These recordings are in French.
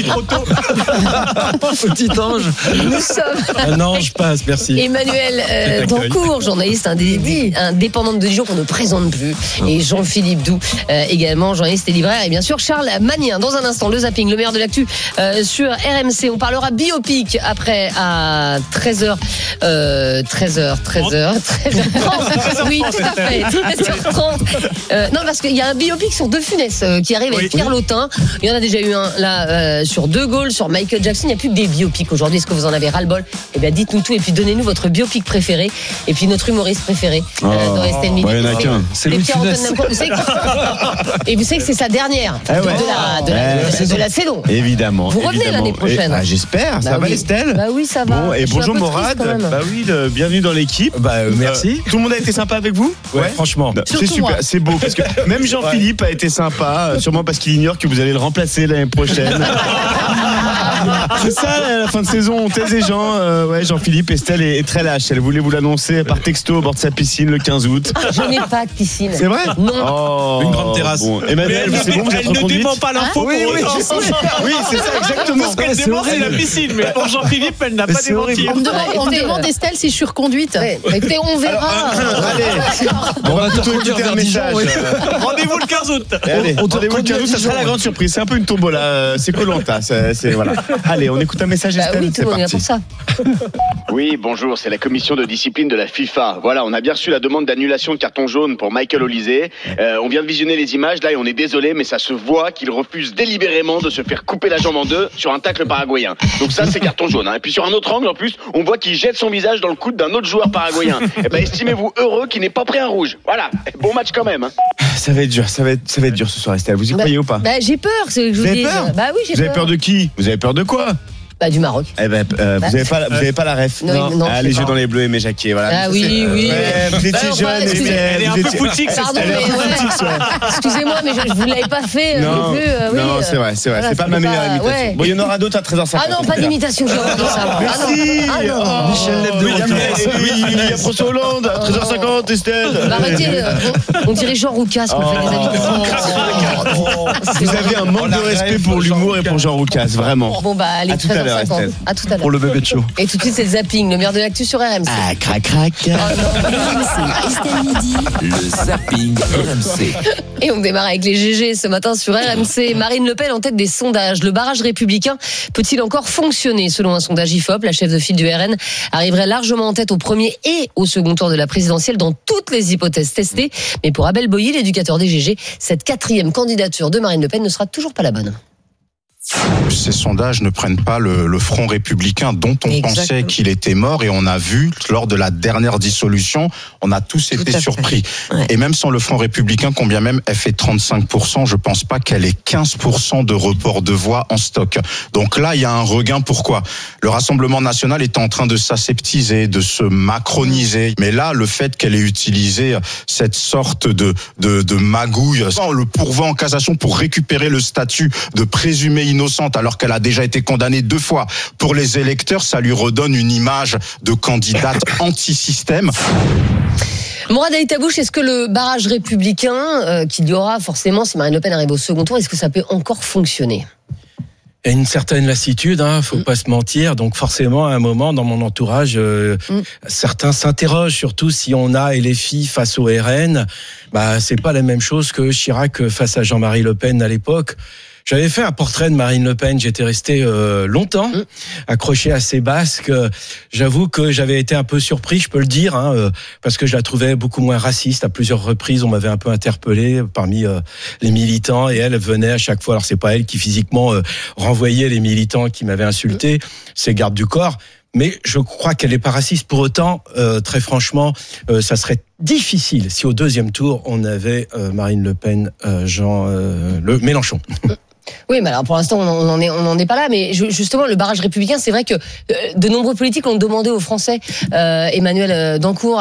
trop tôt. Petit ange. Nous sommes. Un ange passe, merci. Emmanuel Dancourt, journaliste indépendant de Dijon qu'on ne présente plus. Et Jean-Philippe Doux, également journaliste et libraire. Et bien sûr, Charles Magnien. Dans un instant, le zapping, le meilleur de l'actu sur RMC. On parlera biopic après à 13h. 13h30. Oui, tout à fait. 13h30. Non, parce qu'il y a un biopic sur De Funès qui arrive avec Pierre Lotin. Il y en a déjà eu un là sur De Gaulle, sur Michael Jackson. Il n'y a plus que des biopics aujourd'hui. Est-ce que vous en avez ras-le-bol? Eh bien, dites-nous tout et puis donnez-nous votre biopic préféré et puis notre humoriste préféré dans Estelle Midi. Il n'y en a qu'un. C'est Louis de Funès. Et vous savez que c'est sa dernière de la saison. Évidemment. Vous revenez l'année prochaine. J'espère. Ça va, Estelle? Bah oui, ça va. Bon, et bonjour Morad. Bah oui, bienvenue dans l'équipe. Merci. Tout le monde a été sympa avec vous? Ouais, franchement. C'est super, c'est beau parce que même Jean-Philippe a été sympa, sûrement parce qu'il ignore que vous allez le remplacer l'année prochaine. C'est ça la fin de saison, on taise les gens. Jean-Philippe, Estelle est très lâche. Elle voulait vous l'annoncer par texto au bord de sa piscine le 15 août. Je n'ai pas de piscine. C'est vrai? Non. Une grande terrasse. Bon. Emmanuel, c'est bon, vous êtes Elle ne reconduite? dément pas l'info Oui, pour autant. oui, c'est ça, exactement. Ce qu'elle dément, c'est la piscine. Mais pour Jean-Philippe, elle n'a pas démenti. On me demande Estelle si je suis reconduite. Ouais, écoutez, on verra. Allez, on va plutôt écouter un message. Rendez-vous le 15 août. Allez, rendez-vous le 15 août, ça sera la grande surprise. C'est un peu une tombola, c'est Koh-Lanta. Voilà. Allez, on écoute un message, Estelle. Oui, tout le monde est là pour ça. Oui, bonjour, c'est la commission de discipline de la FIFA. Voilà, on a bien reçu la demande d'annulation de carton jaune pour Michael Olysée. On vient de visionner les images, là, et on est désolé, mais ça se voit qu'il refuse délibérément de se faire couper la jambe en deux sur un tacle paraguayen. Donc ça, c'est carton jaune. Et puis sur un autre angle, en plus, on voit qu'il jette son visage dans le coude d'un autre joueur paraguayen. Et ben, estimez-vous heureux qu'il n'ait pas pris un rouge. Voilà, bon match quand même. Ça va être dur, ça va être dur ce soir, Estelle. Vous y croyez ou pas? J'ai peur, c'est ce que je vous dis. Vous avez peur? Bah oui, j'ai peur. Vous avez peur de qui? Vous avez peur de quoi? Du Maroc. Vous avez pas la ref. Non, les yeux dans les bleus et mes jaquets, voilà. Ah oui. Vous étiez jeune, Elle est un peu footix. Pardon, excusez-moi, mais je vous l'avais pas fait non plus. Non, c'est vrai. Voilà, c'est pas ma meilleure imitation. Ouais. Bon, il y en aura d'autres à 13h50. Ah non, pas d'imitation, je vois ça. Merci. Michel Leb Il y a François Hollande à 13h50, Estelle. Arrêtez, on dirait Jean Roucas qu'on fait des imitations. Vous avez un manque de respect pour l'humour et pour Jean Roucas, vraiment. Bon, bah, allez, À tout à l'heure, 13h50. Estelle. À tout à l'heure. Pour le bébé de show. Et tout de suite, c'est le zapping, le meilleur de l'actu sur RMC. Ah, crac. Estelle Midi. Le zapping RMC. Et on démarre avec les GG ce matin sur RMC. Marine Le Pen en tête des sondages. Le barrage républicain peut-il encore fonctionner? Selon un sondage IFOP, la chef de file du RN arriverait largement en tête au premier et au second tour de la présidentielle dans toutes les hypothèses testées. Mais pour Abel Boilly, l'éducateur des GG, cette 4e candidature de Marine Le Pen ne sera toujours pas la bonne. Ces sondages ne prennent pas le Front républicain dont on pensait qu'il était mort, et on a vu lors de la dernière dissolution, on a tous été surpris. Ouais. Et même sans le Front républicain, combien même elle fait 35%, je pense pas qu'elle ait 15% de report de voix en stock. Donc là, il y a un regain. Pourquoi? Le Rassemblement national est en train de s'aseptiser, de se macroniser. Mais là, le fait qu'elle ait utilisé cette sorte de magouille, le pourvoi en cassation pour récupérer le statut de présumé innocente alors qu'elle a déjà été condamnée 2 fois pour les électeurs, ça lui redonne une image de candidate anti-système. Morad Aïtabouche, est-ce que le barrage républicain qu'il y aura forcément si Marine Le Pen arrive au second tour, est-ce que ça peut encore fonctionner? Il y a une certaine lassitude, faut pas se mentir. Donc forcément, à un moment, dans mon entourage, certains s'interrogent, surtout si on a LFI face au RN. C'est pas la même chose que Chirac face à Jean-Marie Le Pen à l'époque. J'avais fait un portrait de Marine Le Pen, j'étais resté longtemps accroché à ses basques. J'avoue que j'avais été un peu surpris, je peux le dire, parce que je la trouvais beaucoup moins raciste. À plusieurs reprises, on m'avait un peu interpellé parmi les militants, et elle venait à chaque fois. Alors c'est pas elle qui physiquement renvoyait les militants qui m'avaient insulté, c'est garde du corps. Mais je crois qu'elle n'est pas raciste. Pour autant, très franchement, ça serait difficile si au 2e tour, on avait Marine Le Pen, Mélenchon. Oui, mais alors pour l'instant, on n'en est pas là. Mais justement, le barrage républicain, c'est vrai que de nombreux politiques ont demandé aux Français, Emmanuel Dancourt,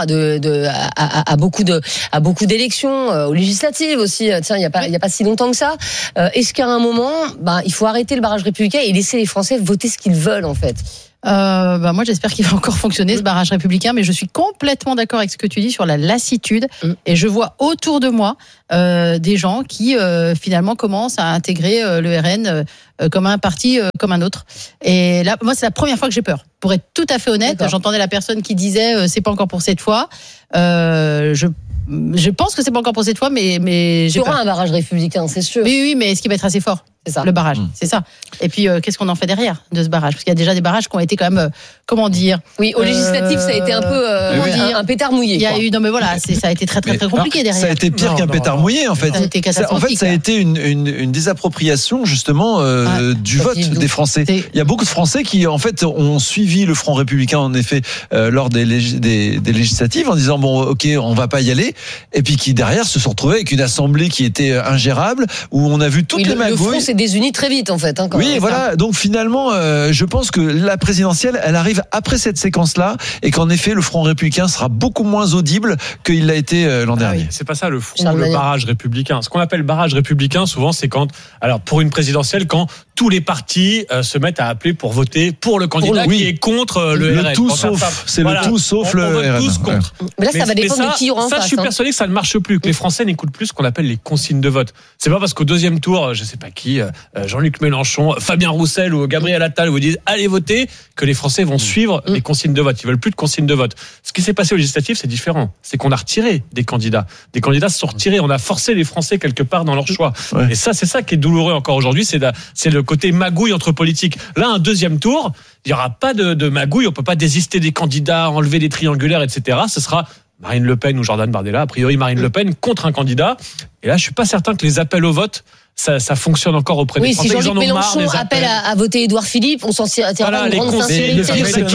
à beaucoup d'élections, aux législatives aussi. Tiens, il y a pas si longtemps que ça. Est-ce qu'à un moment, il faut arrêter le barrage républicain et laisser les Français voter ce qu'ils veulent en fait? Moi, j'espère qu'il va encore fonctionner ce barrage républicain, mais je suis complètement d'accord avec ce que tu dis sur la lassitude. Et je vois autour de moi des gens qui finalement commencent à intégrer le RN comme un parti comme un autre. Et là, moi, c'est la première fois que j'ai peur. Pour être tout à fait honnête, j'entendais la personne qui disait c'est pas encore pour cette fois. Je pense que c'est pas encore pour cette fois, mais j'ai Il y aura peur. un barrage républicain, c'est sûr. Oui, mais est-ce qu'il va être assez fort? C'est ça. Le barrage, c'est ça. Et puis, qu'est-ce qu'on en fait derrière de ce barrage? Parce qu'il y a déjà des barrages qui ont été quand même, comment dire? Oui, au législatif, ça a été un peu un pétard mouillé. Il y a eu, non mais voilà, ça a été très compliqué derrière. Ça a été pire qu'un pétard mouillé en fait. Ça a été catastrophique. Ça a été une désappropriation justement du vote des Français. Il y a beaucoup de Français qui en fait ont suivi le Front républicain en effet lors des législatives en disant bon ok on va pas y aller et puis qui derrière se sont retrouvés avec une assemblée qui était ingérable où on a vu toutes les magouilles. Le Front s'est désuni très vite en fait. Quand oui voilà donc finalement je pense que la présidentielle elle arrive après cette séquence là et qu'en effet le Front républicain sera beaucoup moins audible qu'il l'a été l'an dernier. C'est pas ça le front, le barrage républicain. Ce qu'on appelle barrage républicain souvent c'est quand pour une présidentielle quand tous les partis se mettent à appeler pour voter pour le candidat qui est contre le RN. Tout sauf, c'est le tout sauf le RN. On vote tous contre. Mais là, ça va dépendre de qui y aura en face. Ça, je suis persuadé que ça ne marche plus, que les Français n'écoutent plus ce qu'on appelle les consignes de vote. C'est pas parce qu'au deuxième tour, je sais pas qui, Jean-Luc Mélenchon, Fabien Roussel ou Gabriel Attal vous disent allez voter, que les Français vont suivre les consignes de vote. Ils veulent plus de consignes de vote. Ce qui s'est passé au législatif, c'est différent. C'est qu'on a retiré des candidats. Des candidats se sont retirés. On a forcé les Français quelque part dans leur choix. Et ça, c'est ça qui est douloureux encore aujourd'hui. C'est le côté magouille entre politiques. Là, un deuxième tour, il n'y aura pas de magouille. On peut pas désister des candidats, enlever des triangulaires, etc. Ce sera Marine Le Pen ou Jordan Bardella. A priori, Marine Le Pen contre un candidat. Et là, je suis pas certain que les appels au vote ça fonctionne encore auprès des Français. Oui, si Jean-Luc Mélenchon appelle à voter Édouard Philippe, on s'en tirera une grande sincérité.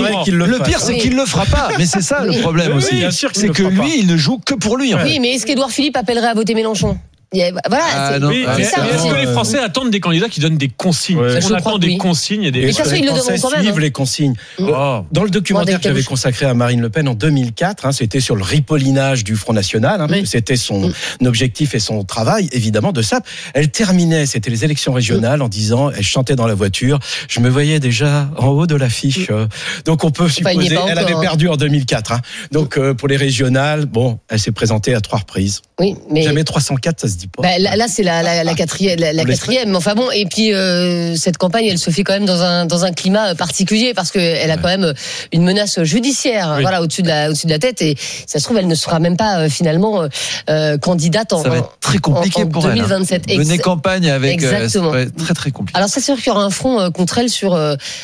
Le pire, c'est qu'il le fera pas. Mais c'est ça le problème aussi. C'est que lui, il ne joue que pour lui. Oui, mais est-ce qu'Édouard Philippe appellerait à voter Mélenchon? Voilà, c'est ça. Est-ce que les Français attendent des candidats qui donnent des consignes? On attend des consignes et des. Mais ça, ils le devront quand même. Suivent les consignes. Dans le documentaire que j'avais consacré à Marine Le Pen en 2004, c'était sur le ripollinage du Front National. C'était son objectif et son travail, évidemment, de ça. Elle terminait, c'était les élections régionales, en disant, elle chantait dans la voiture, je me voyais déjà en haut de l'affiche. Donc on peut supposer, elle avait perdu en 2004. Donc pour les régionales, elle s'est présentée à 3 reprises. Oui, mais jamais 304, ça se dit pas. Là, c'est la quatrième. Enfin bon, et puis cette campagne, elle se fait quand même dans un climat particulier parce que elle a quand même une menace judiciaire, au-dessus de la tête. Et ça se trouve, elle ne sera même pas finalement candidate ça va être très compliqué pour 2027. Elle. Mener campagne avec, exactement. Ça va être très très compliqué. Alors c'est sûr qu'il y aura un front contre elle sur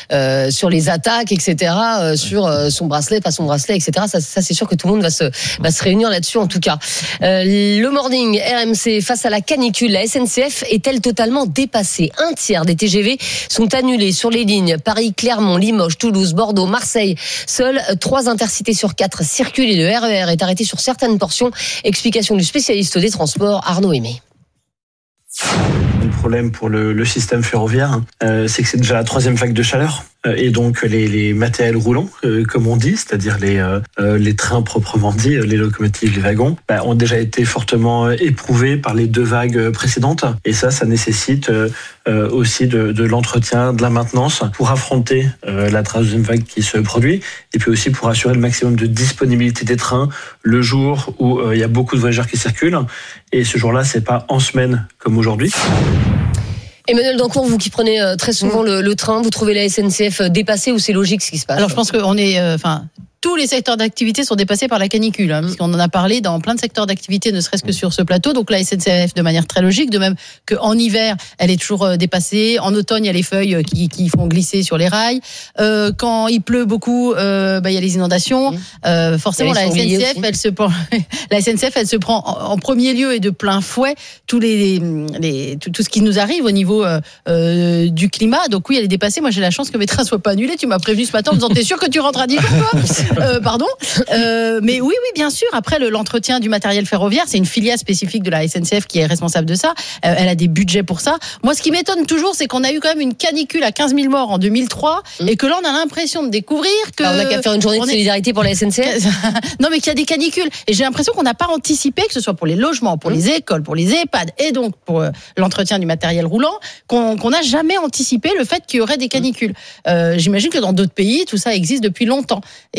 les attaques, etc., sur son bracelet, pas son bracelet, etc. Ça c'est sûr que tout le monde va se réunir là-dessus en tout cas. Le morning RMC face à la canicule, la SNCF est-elle totalement dépassée? Un tiers des TGV sont annulés sur les lignes Paris, Clermont, Limoges, Toulouse, Bordeaux, Marseille. Seules 3 intercités sur 4 circulent et le RER est arrêté sur certaines portions. Explication du spécialiste des transports Arnaud Aimé. Le problème pour le système ferroviaire, c'est que c'est déjà la 3e vague de chaleur. Et donc les matériels roulants, comme on dit, c'est-à-dire les trains proprement dit, les locomotives, les wagons, ont déjà été fortement éprouvés par les 2 vagues précédentes. Et ça nécessite aussi de l'entretien, de la maintenance pour affronter la 3e vague qui se produit. Et puis aussi pour assurer le maximum de disponibilité des trains le jour où il y a beaucoup de voyageurs qui circulent. Et ce jour-là, c'est pas en semaine comme aujourd'hui. Emmanuel Dancourt, vous qui prenez très souvent le train, vous trouvez la SNCF dépassée ou c'est logique ce qui se passe? Alors je pense qu'on est, tous les secteurs d'activité sont dépassés par la canicule, puisqu'on en a parlé dans plein de secteurs d'activité, ne serait-ce que sur ce plateau. Donc la SNCF de manière très logique, de même qu'en hiver, elle est toujours dépassée. En automne, il y a les feuilles qui font glisser sur les rails. Quand il pleut beaucoup, il y a les inondations. Forcément, la SNCF, elle se prend en premier lieu et de plein fouet tout ce qui nous arrive au niveau du climat. Donc oui, elle est dépassée. Moi, j'ai la chance que mes trains soient pas annulés. Tu m'as prévenu ce matin en me disant, t'es sûr que tu rentres à Dijon, toi? Pardon. Mais oui, bien sûr. Après, l'entretien du matériel ferroviaire, c'est une filiale spécifique de la SNCF qui est responsable de ça. Elle a des budgets pour ça. Moi, ce qui m'étonne toujours, c'est qu'on a eu quand même une canicule à 15 000 morts en 2003 et que là, on a l'impression de découvrir que... on n'a qu'à faire une journée de solidarité pour la SNCF. Non, mais qu'il y a des canicules. Et j'ai l'impression qu'on n'a pas anticipé, que ce soit pour les logements, pour les écoles, pour les EHPAD et donc pour l'entretien du matériel roulant, qu'on n'a jamais anticipé le fait qu'il y aurait des canicules. J'imagine que dans d'autres pays, tout ça existe depuis longtemps.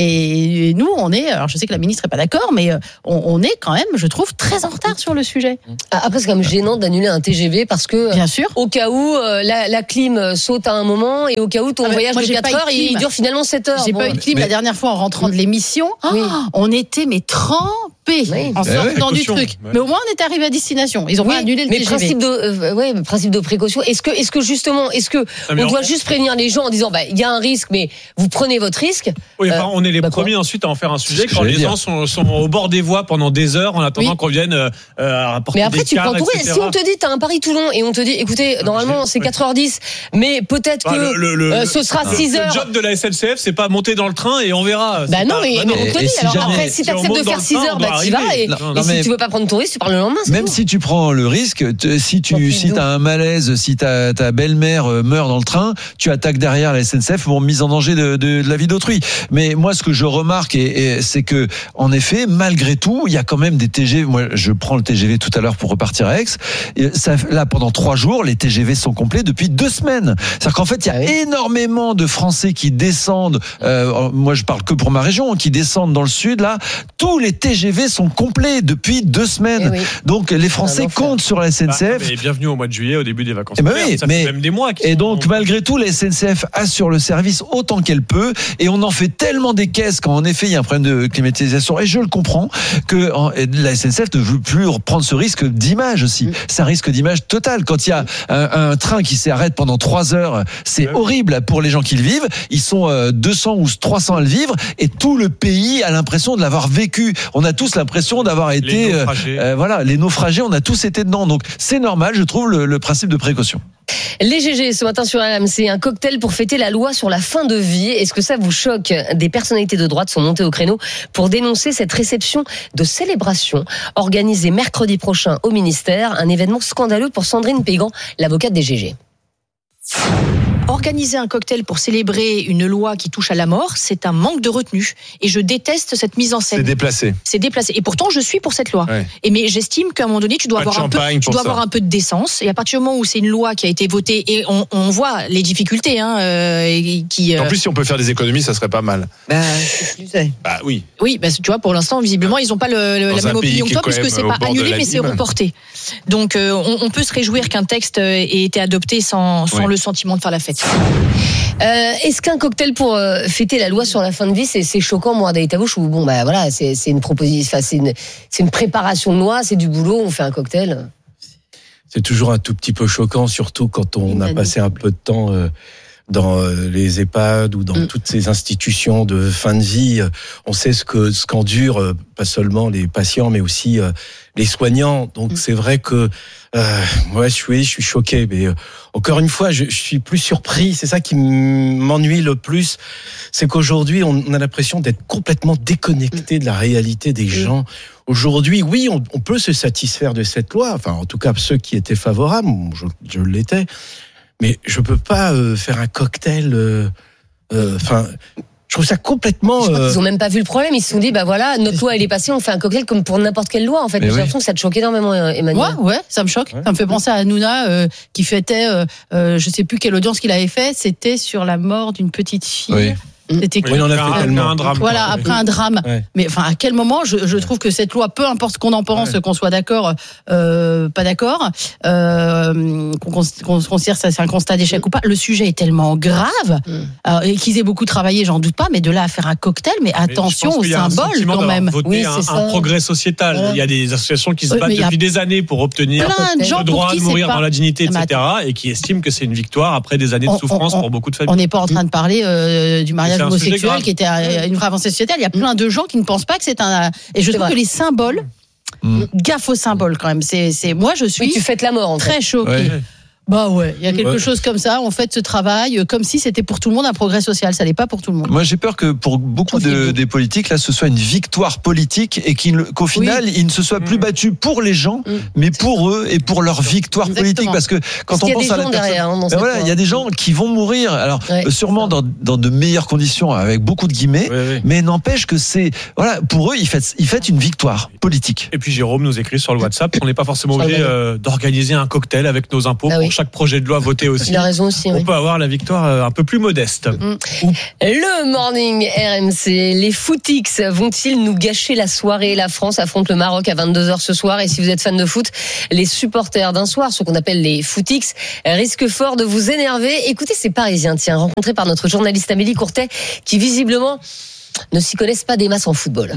Et nous, on est, alors je sais que la ministre n'est pas d'accord, mais on est quand même, je trouve, très en retard sur le sujet. Après, c'est quand même gênant d'annuler un TGV parce que, bien sûr, au cas où la clim saute à un moment et au cas où ton voyage de 4 heures, il dure finalement 7 heures. J'ai pas eu de clim la dernière fois en rentrant de l'émission. Oui. On était trempés en sortant du truc. Mais au moins, on était arrivé à destination. Ils ont pas annulé le TGV. Mais principe de précaution. Est-ce que justement, on doit juste prévenir les gens en disant, il y a un risque, mais vous prenez votre risque. Oui, on est les premiers ensuite à en faire un sujet quand les gens sont au bord des voies pendant des heures en attendant qu'on vienne rapporter des cartes. Mais après, tu prends tout risque. Si on te dit, t'as un Paris-Toulon et on te dit, écoutez, normalement, c'est 4h10, mais peut-être que ce sera 6h. Le job de la SNCF, c'est pas monter dans le train et on verra. Mais on te dit, alors après, si t'acceptes de faire 6h, tu vas, et si tu veux pas prendre ton risque, tu parles le lendemain. Même si tu prends le risque, si t'as un malaise, si ta belle-mère meurt dans le train, tu attaques derrière la SNCF pour mise en danger de la vie d'autrui. Mais moi, ce que je remarque, c'est que, en effet, malgré tout, il y a quand même des TGV. Moi, je prends le TGV tout à l'heure pour repartir à Aix. Et là, pendant 3 jours, les TGV sont complets depuis 2 semaines. C'est-à-dire qu'en fait, il y a énormément de Français qui descendent. Moi, je parle que pour ma région, qui descendent dans le sud. Là, tous les TGV sont complets depuis 2 semaines. Donc, les Français comptent sur la SNCF. Et bienvenue au mois de juillet, au début des vacances. Ça fait même des mois. Et donc, malgré tout, la SNCF assure le service autant qu'elle peut. Et on en fait tellement des caisses quand, en effet, il y a un problème de climatisation. Et je le comprends, que la SNCF ne veut plus prendre ce risque d'image aussi. C'est un risque d'image total. Quand il y a un train qui s'arrête pendant 3 heures, c'est horrible pour les gens qui le vivent. Ils sont 200 ou 300 à le vivre. Et tout le pays a l'impression de l'avoir vécu. On a tous l'impression d'avoir été... les naufragés, on a tous été dedans. Donc, c'est normal, je trouve, le principe de précaution. Les GG ce matin sur RMC, un cocktail pour fêter la loi sur la fin de vie. Est-ce que ça vous choque? Des personnalités de droite sont montées au créneau pour dénoncer cette réception de célébration organisée mercredi prochain au ministère. Un événement scandaleux pour Sandrine Pégan, l'avocate des GG. Organiser un cocktail pour célébrer une loi qui touche à la mort, c'est un manque de retenue. Et je déteste cette mise en scène. C'est déplacé. Et pourtant, je suis pour cette loi. Mais j'estime qu'à un moment donné, tu dois avoir un peu de décence. Et à partir du moment où c'est une loi qui a été votée, et on voit les difficultés. En plus, si on peut faire des économies, ça serait pas mal. Oui. Oui, tu vois, pour l'instant, visiblement, ils n'ont pas la même opinion que toi, puisque c'est pas annulé, mais c'est reporté. Donc, on peut se réjouir qu'un texte ait été adopté sans le sentiment de faire la fête. Est-ce qu'un cocktail pour fêter la loi sur la fin de vie, c'est choquant, moi, Daïtavouche, ou c'est une proposition, c'est une préparation de loi, c'est du boulot, on fait un cocktail. C'est toujours un tout petit peu choquant, surtout quand on a passé un peu de temps dans les EHPAD ou dans toutes ces institutions de fin de vie. On sait ce qu'endurent pas seulement les patients, mais aussi les soignants. Donc c'est vrai que moi je suis choqué, mais encore une fois, je suis plus surpris. C'est ça qui m'ennuie le plus, c'est qu'aujourd'hui on a l'impression d'être complètement déconnecté de la réalité des gens. Aujourd'hui, oui, on peut se satisfaire de cette loi. Enfin, en tout cas, ceux qui étaient favorables, je l'étais. Mais je peux pas faire un cocktail. Je trouve ça complètement. Je crois qu'ils ont même pas vu le problème. Ils se sont dit, notre loi elle est passée, on fait un cocktail comme pour n'importe quelle loi. En fait, j'ai l'impression que ça te choque énormément, Emmanuel. Ouais, ça me choque. Ça me fait penser à Hanouna qui fêtait, je sais plus quelle audience qu'il avait fait. C'était sur la mort d'une petite fille. C'était on en a fait tellement. Un drame. Voilà, après un drame. Ouais. Mais à quel moment je trouve que cette loi, peu importe ce qu'on en pense, qu'on soit d'accord, pas d'accord, qu'on considère ça c'est un constat d'échec ou pas, le sujet est tellement grave et qu'ils aient beaucoup travaillé, j'en doute pas, mais de là à faire un cocktail, mais attention au symbole quand même. Oui, c'est un progrès sociétal. Il y a des associations qui se battent depuis des années pour obtenir le droit de mourir dans la dignité, etc., et qui estiment que c'est une victoire après des années de souffrance pour beaucoup de familles. On n'est pas en train de parler du mariage homosexuel qui était une vraie avancée sociétale. Il y a plein de gens qui ne pensent pas que c'est un... Et je trouve que les symboles, gaffe aux symboles quand même. Moi, je suis... tu fêtes la mort, en très choquée. Bah ouais, il y a quelque chose comme ça. On fait ce travail comme si c'était pour tout le monde un progrès social. Ça n'est pas pour tout le monde. Moi, j'ai peur que pour beaucoup des politiques, là, ce soit une victoire politique et qu'au final, ils ne se soient plus battus pour les gens, mais pour eux et pour leur victoire politique. Parce que quand on pense à la personne, voilà, il y a des gens qui vont mourir. Alors, sûrement dans de meilleures conditions, avec beaucoup de guillemets, mais n'empêche que voilà, pour eux, ils fêtent une victoire politique. Et puis Jérôme nous écrit sur le WhatsApp qu'on n'est pas forcément obligé d'organiser un cocktail avec nos impôts pour chaque projet de loi voté aussi. Il a raison aussi. On peut avoir la victoire un peu plus modeste. Le morning RMC, les footix vont-ils nous gâcher la soirée? La France affronte le Maroc à 22h ce soir, et si vous êtes fan de foot, les supporters d'un soir, ce qu'on appelle les footix, risquent fort de vous énerver. Écoutez ces Parisiens, rencontrés par notre journaliste Amélie Courtet, qui visiblement ne s'y connaissent pas des masses en football.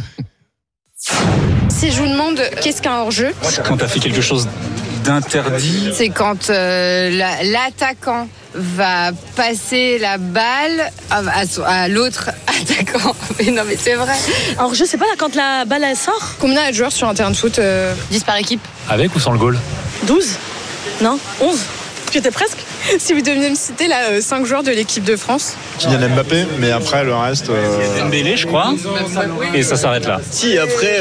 Si je vous demande qu'est-ce qu'un hors-jeu, c'est quand tu as fait quelque chose d'interdit. C'est quand l'attaquant va passer la balle à l'autre attaquant. Mais non, mais c'est vrai. Hors-jeu, c'est pas quand la balle elle sort? Combien il y a de joueurs sur un terrain de foot? 10 par équipe. Avec ou sans le goal? 12? Non, 11? J'étais presque. Si vous deviez me citer 5 joueurs de l'équipe de France. Kylian Mbappé, mais après le reste. Dembélé, je crois. Et ça s'arrête là. Si, après.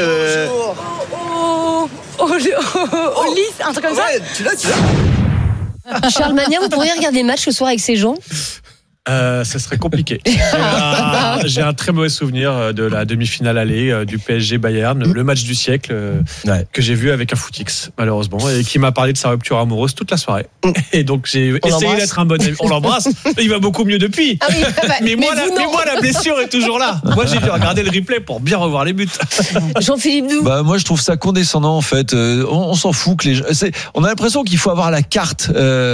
Lys, un truc comme ça. Ouais, tu l'as. Charles Magnin, vous pourriez regarder le match ce soir avec ces gens? Ça serait compliqué. J'ai un très mauvais souvenir de la demi-finale aller du PSG Bayern, le match du siècle que j'ai vu avec un footix, malheureusement, et qui m'a parlé de sa rupture amoureuse toute la soirée. Et donc j'ai essayé d'être un bon ami. On l'embrasse. Il va beaucoup mieux depuis. Ah oui, mais moi, la blessure est toujours là. Moi, j'ai dû regarder le replay pour bien revoir les buts. Jean-Philippe Doux. Moi, je trouve ça condescendant en fait. On s'en fout que on a l'impression qu'il faut avoir la carte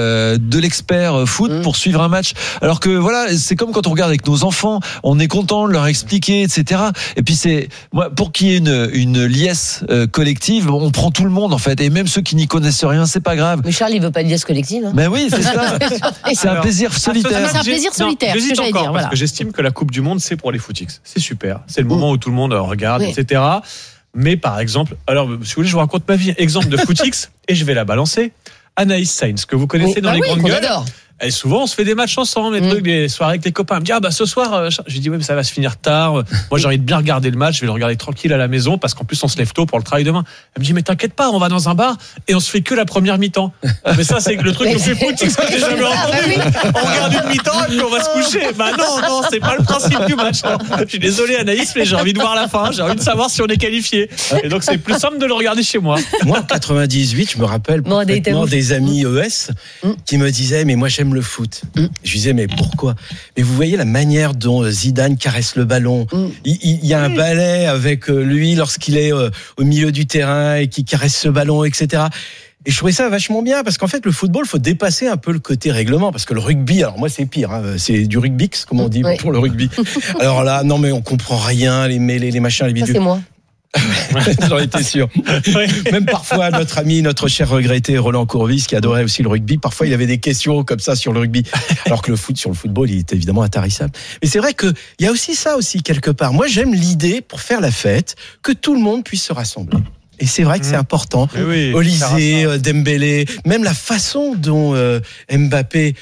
de l'expert foot pour suivre un match, alors que voilà, c'est comme quand on regarde avec nos enfants, on est content de leur expliquer, etc. Et puis pour qu'il y ait une liesse collective, on prend tout le monde en fait, et même ceux qui n'y connaissent rien, c'est pas grave. Mais Charles, il veut pas de liesse collective. Mais oui, c'est ça. C'est un plaisir solitaire. C'est un plaisir solitaire. J'hésite encore dire, parce que j'estime que la Coupe du Monde, c'est pour les footix. C'est super. C'est le moment où tout le monde regarde, etc. Mais par exemple, alors si vous voulez, je vous raconte ma vie. Exemple de footix, et je vais la balancer. Anaïs Sainz, que vous connaissez dans les grandes gueules. Et souvent, on se fait des matchs ensemble, des soirées avec les copains. Elle me dit, ce soir, je lui dis, mais ça va se finir tard. Moi, j'ai envie de bien regarder le match. Je vais le regarder tranquille à la maison parce qu'en plus, on se lève tôt pour le travail demain. Elle me dit, mais t'inquiète pas, on va dans un bar et on se fait que la première mi-temps. Mais ça, c'est le truc le plus footix que j'ai jamais entendu. On regarde une mi-temps et puis on va se coucher. Non, c'est pas le principe du match. Je suis désolé, Anaïs, mais j'ai envie de voir la fin. J'ai envie de savoir si on est qualifié. Et donc, c'est plus simple de le regarder chez moi. Moi, en 98, je me rappelle parfaitement des amis ES qui me disaient, mais moi, j'aime le foot. Je disais, mais pourquoi? Mais vous voyez la manière dont Zidane caresse le ballon. Il y a un ballet avec lui lorsqu'il est au milieu du terrain et qui caresse ce ballon, etc. Et je trouvais ça vachement bien parce qu'en fait, le football, faut dépasser un peu le côté règlement parce que le rugby, alors moi, c'est pire, c'est du rugbix, comme on dit pour le rugby. Alors là, non, mais on comprend rien, les machins, les bidules. Ça, c'est moi. J'en étais sûr. Même parfois, notre cher regretté Roland Courbis, qui adorait aussi le rugby, parfois il avait des questions comme ça sur le rugby, alors que sur le football, il est évidemment intarissable. Mais c'est vrai qu'il y a aussi ça aussi quelque part. Moi, j'aime l'idée, pour faire la fête, que tout le monde puisse se rassembler. Et c'est vrai que c'est important. Olysée, Dembélé, même la façon dont Mbappé,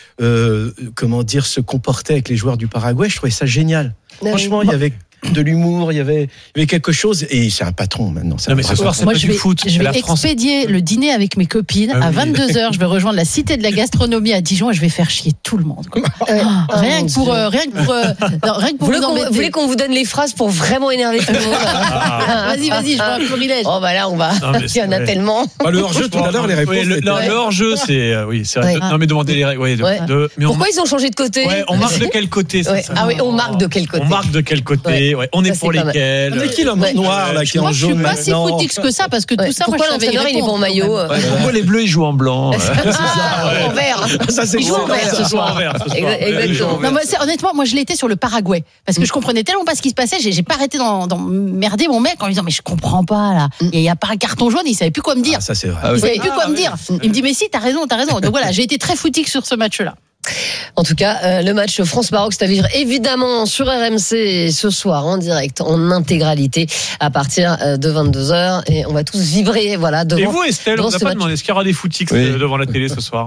se comportait avec les joueurs du Paraguay, je trouvais ça génial. Franchement, il y avait de l'humour, il y avait quelque chose, et c'est un patron maintenant. Mais ce soir, c'est pas du foot. Je vais expédier le dîner avec mes copines à 22h. Je vais rejoindre la Cité de la Gastronomie à Dijon et je vais faire chier tout le monde. Rien que pour vous voulez qu'on vous donne les phrases pour vraiment énerver tout le monde? Vas-y, je vois un florilège. Oh bah là, on va. Il y en a tellement. Le hors-jeu tout à l'heure, les réponses. Le hors-jeu, c'est c'est vrai. Non, mais demandez les règles. Pourquoi ils ont changé de côté? On marque de quel côté? Ah oui, on marque de quel côté? On marque de quel côté? On est pour lesquels? Mais qui l'homme noir là qui est en jaune maintenant? Je suis pas si footix que ça parce que tout ça. Pourquoi l'entraîneur il est pas en maillot? Pourquoi les bleus ils jouent en blanc? En vert. Ils jouent en vert ce soir. Exactement. Honnêtement, moi je l'étais sur le Paraguay parce que je comprenais tellement pas ce qui se passait. J'ai pas arrêté d'emmerder mon mec en lui disant mais je comprends pas là. Il y a pas un carton jaune, il savait plus quoi me dire. Ça c'est vrai. Il savait plus quoi me dire. Il me dit mais si t'as raison. Donc voilà, j'ai été très footix sur ce match-là. En tout cas, le match France-Maroc, c'est à vivre évidemment sur RMC ce soir en direct, en intégralité à partir de 22h et on va tous vibrer devant. Et vous Estelle, on n'a pas demandé, est-ce qu'il y aura des footix devant la télé ce soir?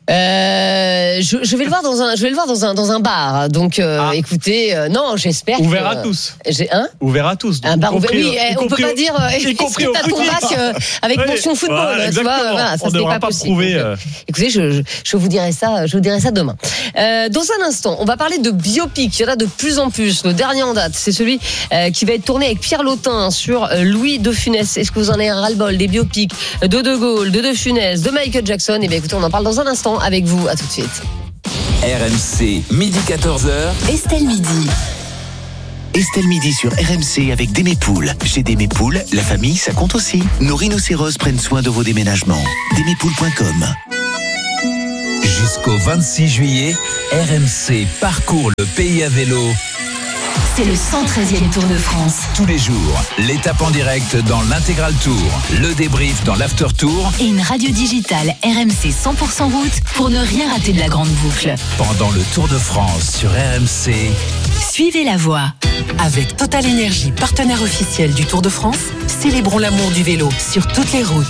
Je vais le voir dans un bar. Donc, écoutez, non, j'espère. Ouvert à tous. Ouvert à tous. Un bar ouvert. Oui, on peut pas dire. Y compris au football. Avec mention football. Voilà, tu vois, voilà, ça on ne devra pas prouver. Écoutez, je vous dirai ça. Je vous dirai ça demain. Dans un instant, on va parler de biopic. Il y en a de plus en plus. Le dernier en date, c'est celui qui va être tourné avec Pierre Lautin sur Louis de Funès. Est-ce que vous en avez un ras-le-bol des biopics de Gaulle, de Funès, de Michael Jackson? Eh bien, écoutez, on en parle dans un instant avec vous. À tout de suite. RMC, midi 14h. Estelle Midi. Estelle Midi sur RMC avec Démépoules. Chez Démépoules, la famille, ça compte aussi. Nos rhinocéros prennent soin de vos déménagements. Démépoules.com. Jusqu'au 26 juillet, RMC parcourt le pays à vélo. C'est le 113e Tour de France. Tous les jours, l'étape en direct dans l'intégral tour, le débrief dans l'after tour et une radio digitale RMC 100% route pour ne rien rater de la grande boucle. Pendant le Tour de France sur RMC, suivez la voie. Avec Total Énergie, partenaire officiel du Tour de France, célébrons l'amour du vélo sur toutes les routes.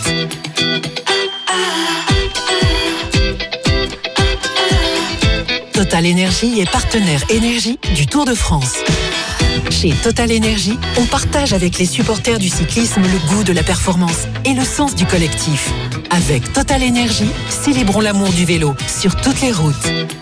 Total Énergie est partenaire énergie du Tour de France. Chez Total Énergie, on partage avec les supporters du cyclisme le goût de la performance et le sens du collectif. Avec Total Énergie, célébrons l'amour du vélo sur toutes les routes.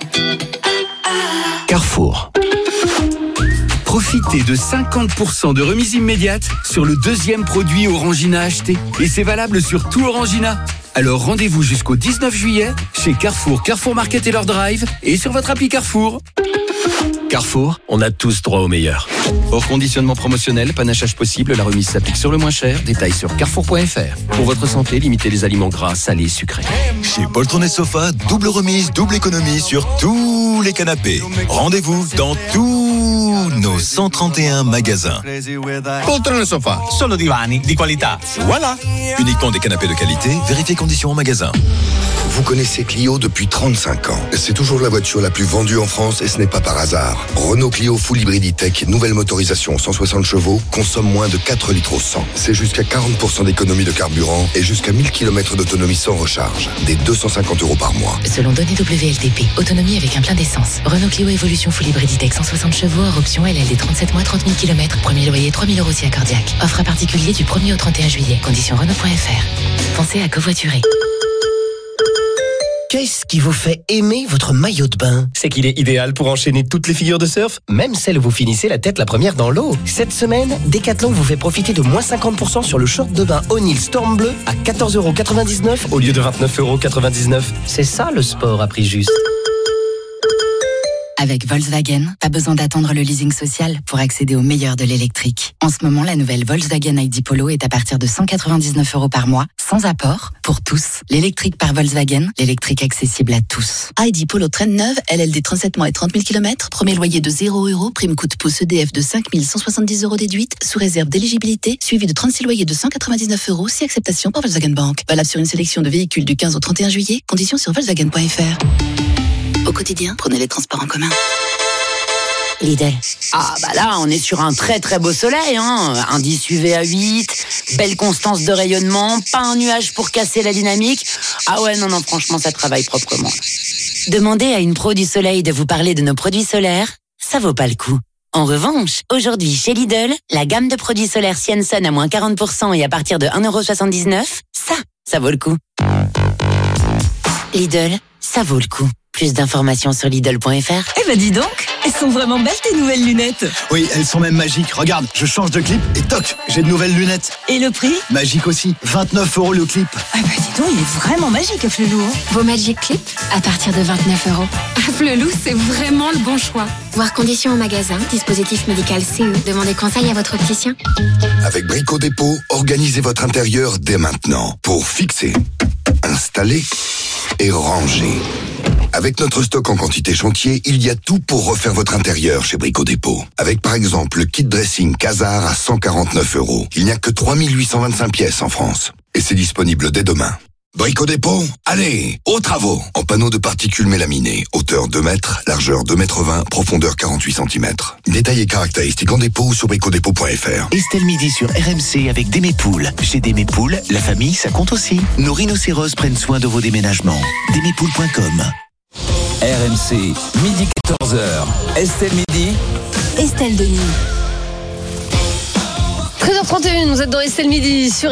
Carrefour. Profitez de 50% de remise immédiate sur le deuxième produit Orangina acheté. Et c'est valable sur tout Orangina. Alors rendez-vous jusqu'au 19 juillet chez Carrefour, Carrefour Market et leur drive et sur votre appli Carrefour. Carrefour, on a tous droit au meilleur. Hors conditionnement promotionnel, panachage possible, la remise s'applique sur le moins cher. Détails sur carrefour.fr. Pour votre santé, limitez les aliments gras, salés, sucrés. Chez Poltron et Sofa, double remise, double économie sur tous les canapés. Rendez-vous dans tous nos 131 magasins. Poltron et Sofa, solo divani di qualità. Voilà. Uniquement des canapés de qualité, vérifiez conditions en magasin. Vous connaissez Clio depuis 35 ans. C'est toujours la voiture la plus vendue en France et ce n'est pas par hasard. Renault Clio Full Hybrid E-Tech, nouvelle motorisation 160 chevaux, consomme moins de 4 litres au 100. C'est jusqu'à 40% d'économie de carburant et jusqu'à 1000 km d'autonomie sans recharge. Des 250 € par mois. Selon données WLTP, autonomie avec un plein d'essence. Renault Clio Evolution Full Hybrid E-Tech 160 chevaux, hors option LLD 37 mois, 30 000 km. Premier loyer 3 000 € si accordiaque. Offre à particulier du 1er au 31 juillet. Conditions Renault.fr. Pensez à covoiturer. Qu'est-ce qui vous fait aimer votre maillot de bain? C'est qu'il est idéal pour enchaîner toutes les figures de surf, même celles où vous finissez la tête la première dans l'eau. Cette semaine, Decathlon vous fait profiter de moins 50% sur le short de bain O'Neill Storm Bleu à 14,99 € au lieu de 29,99 €. C'est ça le sport à prix juste. Avec Volkswagen, pas besoin d'attendre le leasing social pour accéder au meilleur de l'électrique. En ce moment, la nouvelle Volkswagen ID Polo est à partir de 199 € par mois, sans apport, pour tous. L'électrique par Volkswagen, l'électrique accessible à tous. ID Polo traîne neuve, LLD 37 mois et 30 000 km, premier loyer de 0 €, prime coup de pouce EDF de 5 170 € déduite, sous réserve d'éligibilité, suivi de 36 loyers de 199 €, si acceptation par Volkswagen Bank. Valable sur une sélection de véhicules du 15 au 31 juillet, conditions sur Volkswagen.fr. Au quotidien, prenez les transports en commun. Lidl. Ah bah là, on est sur un très très beau soleil, hein. Indice UV à 8, belle constance de rayonnement, pas un nuage pour casser la dynamique. Ah ouais, non, franchement, ça travaille proprement. Demandez à une pro du soleil de vous parler de nos produits solaires, ça vaut pas le coup. En revanche, aujourd'hui chez Lidl, la gamme de produits solaires Sienson à moins 40% et à partir de 1,79 €, ça vaut le coup. Lidl, ça vaut le coup. Plus d'informations sur Lidl.fr. Eh ben dis donc, elles sont vraiment belles tes nouvelles lunettes. Oui, elles sont même magiques. Regarde, je change de clip et toc, j'ai de nouvelles lunettes. Et le prix? Magique aussi, 29 € le clip. Ah bah dis donc, il est vraiment magique Afflelou. Vos Magic Clip à partir de 29 €. Afflelou, c'est vraiment le bon choix. Voir conditions au magasin, dispositif médical CE. Demandez conseil à votre opticien. Avec Brico Dépôt, organisez votre intérieur dès maintenant pour fixer, installer et ranger. Avec notre stock en quantité chantier, il y a tout pour refaire votre intérieur chez Brico Dépôt. Avec par exemple le kit dressing Casar à 149 €. Il n'y a que 3 825 pièces en France. Et c'est disponible dès demain. Brico Dépôt, allez, aux travaux. En panneau de particules mélaminées, hauteur 2 mètres, largeur 2 mètres 20, profondeur 48 cm. Détails et caractéristiques en dépôt ou sur bricodépôt.fr. Estelle Midi sur RMC avec Démépoules. Chez Démépoules, la famille, ça compte aussi. Nos rhinocéros prennent soin de vos déménagements. Démépoules.com. RMC, midi 14h. Estelle Midi. Estelle Denis. 13h31, vous êtes dans Estelle Midi sur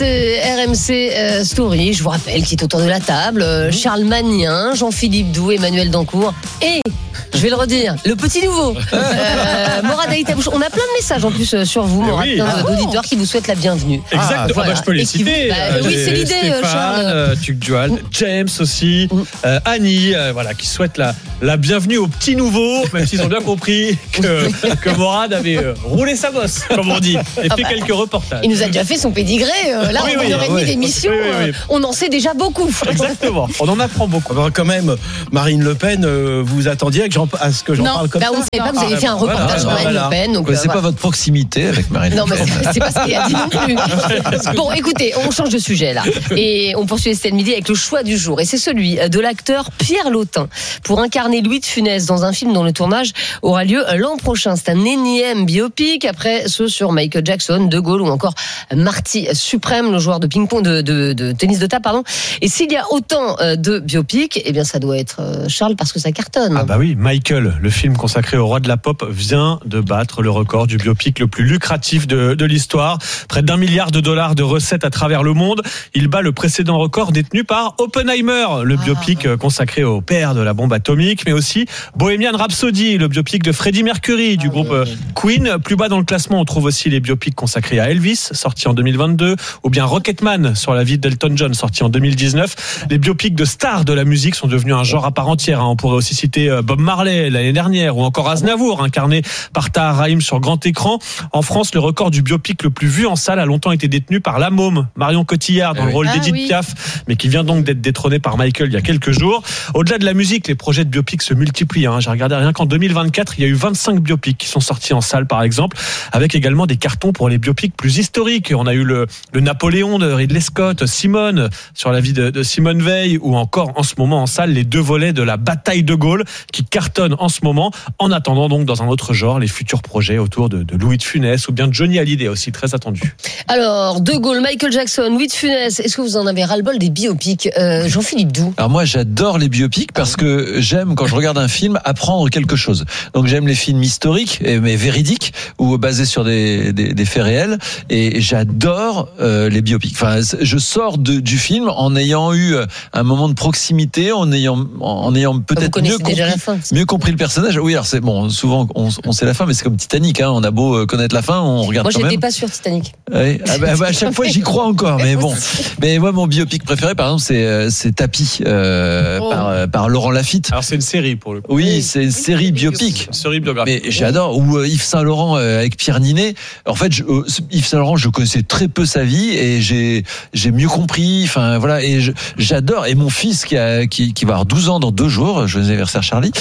RMC Story. Je vous rappelle qui est autour de la table. Charles Magnin, Jean-Philippe Doux, Emmanuel Dancourt et, je vais le redire, le petit nouveau, Morad Aïtabouche. On a plein de messages en plus sur vous, Morad, d'auditeurs qui vous souhaitent la bienvenue. Exactement, voilà. Je peux les citer. Oui, c'est l'idée, Stéphane, Charles. Tuc Dual, James aussi, Annie, voilà, qui souhaite la bienvenue au petit nouveau, même s'ils ont bien compris que Morad avait roulé sa bosse, comme on dit, et fait quelques reportages. Il nous a déjà fait son pédigré. Là, Oui, en une heure et demie d'émission, on en sait déjà beaucoup. Exactement, on en apprend beaucoup. Alors, quand même, Marine Le Pen, vous attendiez à ce que j'en parle comme ça. On ne savait pas que vous avez fait un reportage sur Marine Le Pen. C'est pas votre proximité avec Marine Le Pen. Non, mais c'est pas ce qu'il a dit non plus. Bon, écoutez, on change de sujet là. Et on poursuit Estelle Midi avec le choix du jour. Et c'est celui de l'acteur Pierre Lautin pour incarner Louis de Funès dans un film dont le tournage aura lieu l'an prochain. C'est un énième biopic après ceux sur Michael Jackson, De Gaulle ou encore Marty Suprême, le joueur de ping-pong, de tennis de table, pardon. Et s'il y a autant de biopics, eh bien ça doit être Charles parce que ça cartonne. Ah bah oui, Michael, le film consacré au roi de la pop, vient de battre le record du biopic le plus lucratif de l'histoire. Près d'$1 milliard de recettes à travers le monde. Il bat le précédent record détenu par Oppenheimer, le biopic consacré au père de la bombe atomique, mais aussi Bohemian Rhapsody, le biopic de Freddie Mercury du groupe Queen. Plus bas dans le classement, on trouve aussi les biopics consacrés à Elvis, sorti en 2022, ou bien Rocketman sur la vie d'Elton John, sorti en 2019. Les biopics de stars de la musique sont devenus un genre à part entière. On pourrait aussi citer Bob Marley l'année dernière, ou encore Aznavour, incarné par Tahar Rahim sur grand écran. En France, le record du biopic le plus vu en salle a longtemps été détenu par La Môme, Marion Cotillard, dans le rôle d'Edith Piaf, mais qui vient donc d'être détrôné par Michael il y a quelques jours. Au-delà de la musique, les projets de biopic se multiplient. J'ai regardé rien qu'en 2024, il y a eu 25 biopics qui sont sortis en salle, par exemple, avec également des cartons pour les biopics plus historiques. On a eu le Napoléon de Ridley Scott, Simone sur la vie de Simone Veil, ou encore en ce moment en salle les 2 volets de la bataille de Gaulle qui cartonnent en ce moment. En attendant donc dans un autre genre les futurs projets autour de Louis de Funès ou bien de Johnny Hallyday, aussi très attendu. Alors, De Gaulle, Michael Jackson, Louis de Funès, est-ce que vous en avez ras-le-bol des biopics? Jean-Philippe Doux. Alors moi j'adore les biopics parce que j'aime, quand je regarde un film, apprendre quelque chose. Donc j'aime les films historiques mais véridiques ou basés sur des faits réels, et j'adore les biopics. Enfin, je sors du film en ayant eu un moment de proximité, en ayant peut-être mieux compris le personnage. Oui, alors c'est bon, souvent on sait la fin, mais c'est comme Titanic, on a beau connaître la fin, on regarde quand même. Moi j'étais pas sur Titanic. Oui. À chaque fois j'y crois encore, mais bon. Mais moi mon biopic préféré par exemple c'est Tapis par Laurent Lafitte. Alors c'est une série pour le coup. Oui, c'est une série biopic. Une série biographique. Mais j'adore. Ou Yves Saint-Laurent avec Pierre Ninet. En fait, Yves Saint-Laurent, je connaissais très peu sa vie et j'ai mieux compris. Enfin voilà, et j'adore. Et mon fils qui va avoir 12 ans dans 2 jours, joyeux anniversaire Charlie.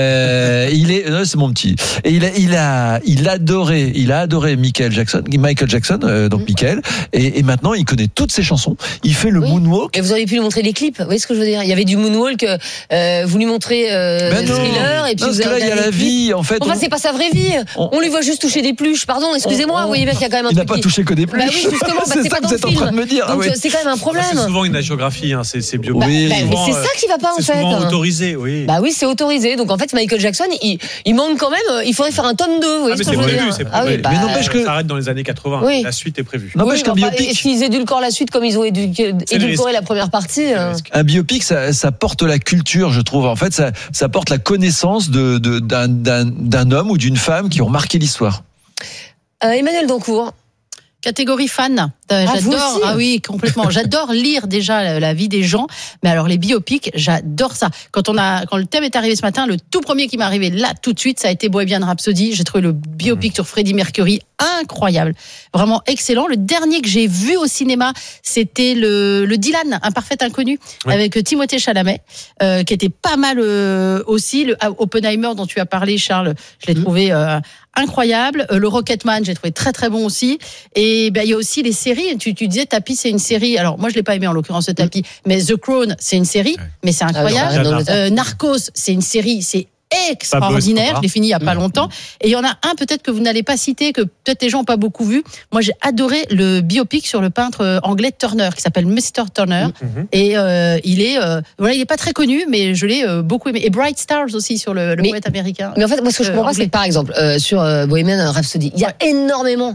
C'est mon petit. Et il a adoré Michael Jackson, donc Michael. Et maintenant il connaît toutes ses chansons. Il fait le moonwalk. Et vous auriez pu lui montrer les clips. Vous voyez ce que je veux dire? Il y avait du moonwalk. Vous lui montrez Thriller et puis parce que là il y a la vie en fait. Enfin c'est pas sa vraie vie. On lui voit juste toucher des pluches. Pardon, excusez-moi. Vous voyez bien qu'il y a quand même un truc. Il n'a pas qui... touché que des pluches. Bah oui, justement. C'est ça que vous êtes en train de me dire. Donc c'est quand même un problème. C'est souvent une agiographie, c'est bio. Mais c'est ça qui va pas en fait. C'est souvent autorisé, oui. Bah oui, c'est autorisé. Donc en fait Michael Jackson, il manque quand même. Il faudrait faire un tome 2. Vous voyez ce que je veux dire? C'est prévu. Mais n'empêche que ça arrête dans les années 80. Oui. La suite est prévue. N'empêche qu'un biopic. Est-ce qu'ils édulcorent la suite comme ils ont édulcoré la première partie? Un biopic, ça porte la culture, je trouve. En fait, ça porte la connaissance d'un homme ou d'une femme qui ont marqué l'histoire. Emmanuel Dancourt. Catégorie fan. J'adore. Ah oui, complètement. J'adore lire déjà la vie des gens. Mais alors les biopics, j'adore ça. Quand le thème est arrivé ce matin, le tout premier qui m'est arrivé là tout de suite, ça a été Bohemian Rhapsody. J'ai trouvé le biopic sur Freddie Mercury incroyable, vraiment excellent. Le dernier que j'ai vu au cinéma, c'était le Dylan, un parfait inconnu, avec Timothée Chalamet, qui était pas mal aussi. Le Oppenheimer dont tu as parlé, Charles, je l'ai trouvé incroyable. Le Rocketman, j'ai trouvé très très bon aussi. Et il y a aussi les séries séries. Tu disais Tapis, c'est une série. Alors moi, je l'ai pas aimé en l'occurrence ce Tapis, mais The Crown, c'est une série, mais c'est incroyable. Narcos, c'est une série, c'est extraordinaire. Je l'ai fini il y a pas longtemps. Et il y en a un peut-être que vous n'allez pas citer, que peut-être les gens n'ont pas beaucoup vu. Moi, j'ai adoré le biopic sur le peintre anglais Turner, qui s'appelle Mr. Turner. Et il est pas très connu, mais je l'ai beaucoup aimé. Et Bright Stars aussi sur le poète américain. Mais en fait, moi, ce que je comprends, c'est que par exemple sur Bohemian Rhapsody, il y a énormément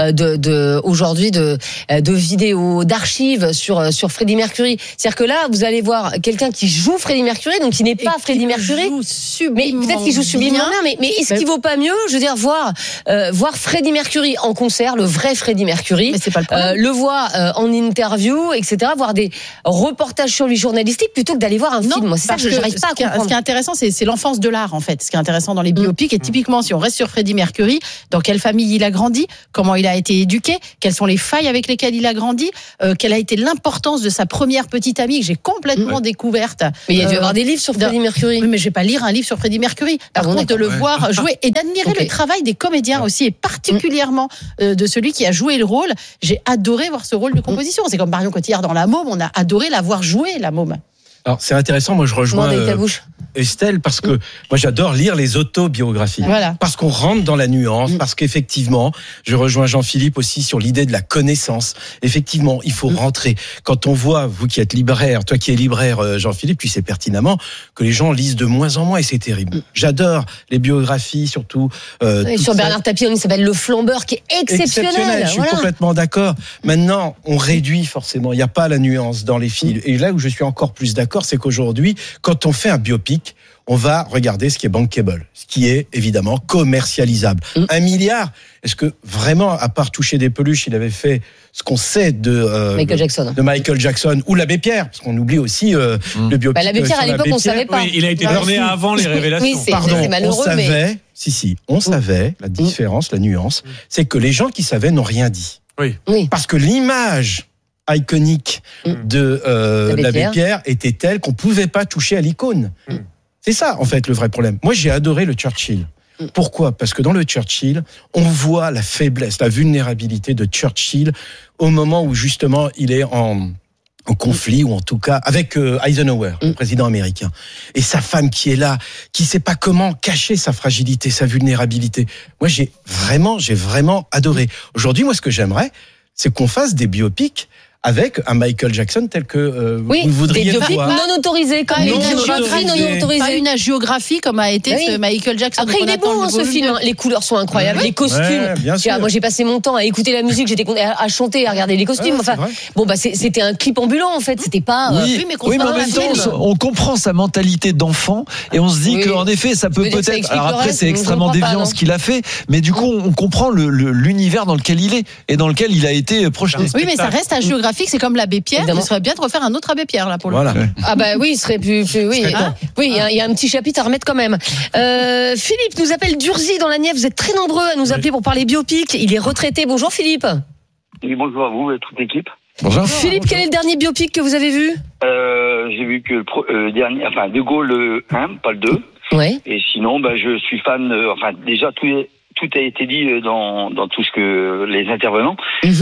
aujourd'hui de vidéos, d'archives sur Freddie Mercury. C'est-à-dire que là, vous allez voir quelqu'un qui joue Freddie Mercury, donc qui n'est pas Freddie Mercury. Mais peut-être qu'il joue sublimement bien, mais est-ce qu'il vaut pas mieux, je veux dire, voir Freddie Mercury en concert, le vrai Freddie Mercury, mais c'est pas le voir en interview, etc., voir des reportages sur lui journalistiques plutôt que d'aller voir un film. Moi, c'est ça que j'arrive pas à comprendre. Ce qui est intéressant, c'est l'enfance de l'art, en fait. Ce qui est intéressant dans les biopics, et typiquement, si on reste sur Freddie Mercury, dans quelle famille il a grandi, comment il a été éduqué, quelles sont les failles avec lesquelles il a grandi, quelle a été l'importance de sa première petite amie que j'ai complètement découverte. Mais il y a dû y avoir des livres sur Freddie Mercury. Oui, mais je vais pas lire un livre sur Freddie Mercury. Par contre, de le voir jouer et d'admirer le travail des comédiens aussi, et particulièrement de celui qui a joué le rôle. J'ai adoré voir ce rôle de composition. C'est comme Marion Cotillard dans La Môme, on a adoré la voir jouer, La Môme. Alors, c'est intéressant, moi je rejoins Estelle, parce que moi j'adore lire les autobiographies. Voilà. Parce qu'on rentre dans la nuance, parce qu'effectivement, je rejoins Jean-Philippe aussi sur l'idée de la connaissance. Effectivement, il faut rentrer. Quand on voit, vous qui êtes libraire, toi qui es libraire, Jean-Philippe, tu sais pertinemment que les gens lisent de moins en moins, et c'est terrible. J'adore les biographies, surtout. Sur Bernard Tapie, il s'appelle Le Flambeur, qui est exceptionnel. Je suis complètement d'accord. Maintenant, on réduit forcément. Il n'y a pas la nuance dans les films. Et là où je suis encore plus d'accord, c'est qu'aujourd'hui, quand on fait un biopic, on va regarder ce qui est bankable, ce qui est évidemment commercialisable. 1 milliard, est-ce que vraiment, à part toucher des peluches, il avait fait ce qu'on sait de Michael Jackson ou l'Abbé Pierre, parce qu'on oublie aussi le biopic. L'Abbé Pierre, à l'époque, on ne savait pas. Oui, il a été tourné avant les révélations. Oui, c'est malheureux, on savait, on savait, la différence, la nuance, c'est que les gens qui savaient n'ont rien dit. Oui. Parce que l'image iconique de l'Abbé Pierre était telle qu'on pouvait pas toucher à l'icône. C'est ça, en fait, le vrai problème. Moi, j'ai adoré le Churchill. Pourquoi ? Parce que dans le Churchill, on voit la faiblesse, la vulnérabilité de Churchill au moment où, justement, il est en conflit, ou en tout cas avec Eisenhower, le président américain. Et sa femme qui est là, qui sait pas comment cacher sa fragilité, sa vulnérabilité. Moi, j'ai vraiment adoré. Aujourd'hui, moi, ce que j'aimerais, c'est qu'on fasse des biopics avec un Michael Jackson tel que vous voudriez voir. Oui, des biopics non autorisés, comme une géographie non autorisée. Pas une géographie comme a été ce Michael Jackson. Après, il est beau ce film. Les couleurs sont incroyables, les costumes. Bien sûr. Moi, j'ai passé mon temps à écouter la musique, j'étais à chanter, à regarder les costumes. Enfin, c'était un clip ambulant en fait. C'était pas. Oui, mais en même temps, on comprend sa mentalité d'enfant et on se dit qu'en effet, ça peut peut-être. Alors après, c'est extrêmement déviant ce qu'il a fait, mais du coup, on comprend l'univers dans lequel il est et dans lequel il a été projeté. Oui, mais ça reste un géographique. C'est comme l'Abbé Pierre. Il serait bien de refaire un autre Abbé Pierre là pour le coup. Ah bah oui, il serait plus oui. Oui, il y a un petit chapitre à remettre quand même. Philippe nous appelle d'Urzy dans la Nièvre. Vous êtes très nombreux à nous appeler pour parler biopic. Il est retraité. Bonjour Philippe. Oui, bonjour à vous et toute l'équipe. Bonjour. Philippe, quel est le dernier biopic que vous avez vu ? J'ai vu que le dernier, De Gaulle le 1, pas le 2. Ouais. Et sinon, je suis fan. Déjà tout a été dit dans tout ce que les intervenants.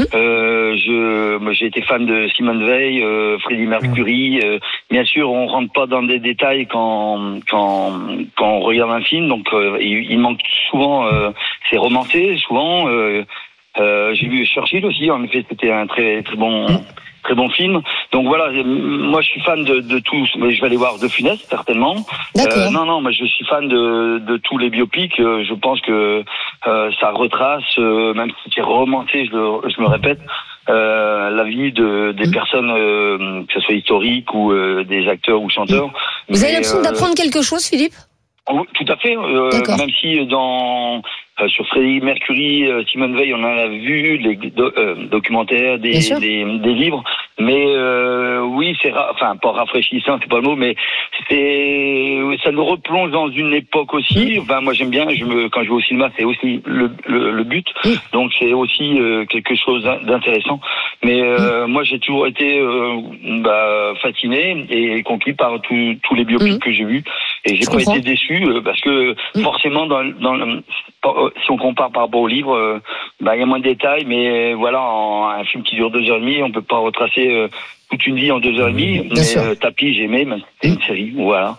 J'ai été fan de Simone Veil, Freddie Mercury. Bien sûr, on rentre pas dans des détails quand on regarde un film. Donc, il manque souvent. C'est romancé souvent. J'ai vu Churchill aussi. En effet, c'était un très très bon film. Donc voilà, moi je suis fan de tous, mais je vais aller voir De Funès certainement. Non, moi je suis fan de tous les biopics. Je pense que ça retrace, même si c'est romancé, je me répète, la vie des personnes, que ce soit historiques ou des acteurs ou chanteurs. Vous avez l'impression d'apprendre quelque chose, Philippe ? Tout à fait. Même si sur Freddie Mercury, Simone Veil, on en a vu les documentaires, des livres, mais oui, c'est pas rafraîchissant, c'est pas le mot, mais ça nous replonge dans une époque aussi. Moi j'aime bien, quand je vais au cinéma, c'est aussi le but, donc c'est aussi quelque chose d'intéressant. Mais moi j'ai toujours été fasciné et conquis par tous les biopics que j'ai vus, et j'ai pas été déçu parce que forcément si on compare par rapport au livre, il y a moins de détails, mais voilà, un film qui dure 2h30, on peut pas retracer toute une vie en 2h30. Mais Tapis, j'ai aimé, c'est une série, voilà.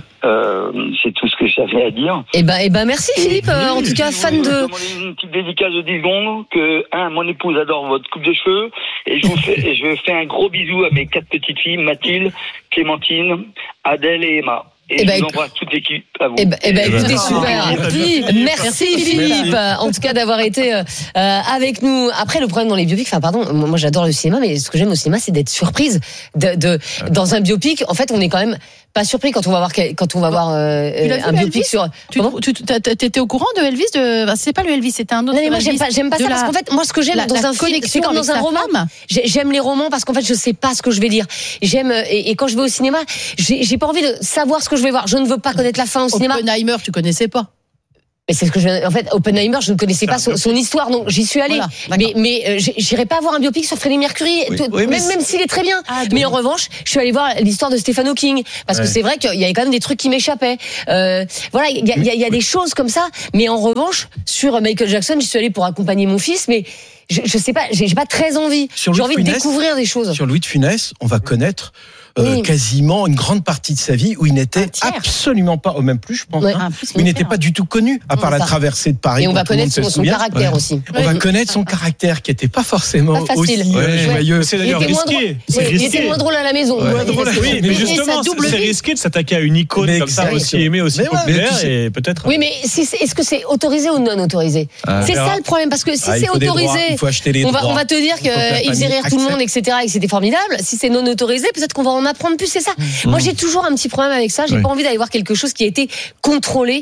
C'est tout ce que j'avais à dire. Eh ben, merci Philippe. En tout cas, fan de. Une petite dédicace de 10 secondes que mon épouse adore votre coupe de cheveux et je fais un gros bisou à mes 4 petites filles, Mathilde, Clémentine, Adèle et Emma. Et je vous embrasse toute l'équipe à vous. Écoutez, super. Merci Philippe, en tout cas d'avoir été avec nous. Après, le problème dans les biopics, moi j'adore le cinéma, mais ce que j'aime au cinéma, c'est d'être surprise. Dans un biopic, en fait, on est quand même pas surpris quand on va voir un biopic sur. T'étais au courant de Elvis? C'est pas le Elvis, c'était un autre. Non, moi j'aime pas ça parce qu'en fait, moi ce que j'aime dans un film, c'est comme dans un roman. J'aime les romans parce qu'en fait, je sais pas ce que je vais lire. J'aime et quand je vais au cinéma, j'ai pas envie de savoir ce que je vais voir. Je ne veux pas connaître la fin au cinéma. Oppenheimer, tu connaissais pas? Mais c'est ce que en fait, Oppenheimer, je ne connaissais pas son histoire, donc j'y suis allée. Voilà, mais j'irai pas voir un biopic sur Freddie Mercury, même s'il est très bien. Mais en revanche, je suis allée voir l'histoire de Stephen Hawking, parce que c'est vrai qu'il y avait quand même des trucs qui m'échappaient. Voilà, il y a des choses comme ça. Mais en revanche, sur Michael Jackson, je suis allée pour accompagner mon fils, mais je sais pas, j'ai pas très envie. J'ai envie de découvrir des choses. Sur Louis de Funès, on va connaître quasiment une grande partie de sa vie où il n'était absolument pas, même plus je pense, où il n'était pas du tout connu, à part la traversée de Paris. Et on va connaître son caractère aussi. On va connaître son caractère qui n'était pas forcément aussi joyeux. C'est d'ailleurs risqué. Il était moins drôle à la maison. Oui, mais justement, c'est risqué de s'attaquer à une icône comme ça, aussi aimée, aussi populaire, et peut-être. Oui, mais est-ce que c'est autorisé ou non autorisé? C'est ça le problème, parce que si c'est autorisé, on va te dire qu'il faisait rire tout le monde, etc., et que c'était formidable. Si c'est non autorisé, peut-être qu'on va en apprendre plus, c'est ça. Moi, j'ai toujours un petit problème avec ça. J'ai pas envie d'aller voir quelque chose qui a été contrôlé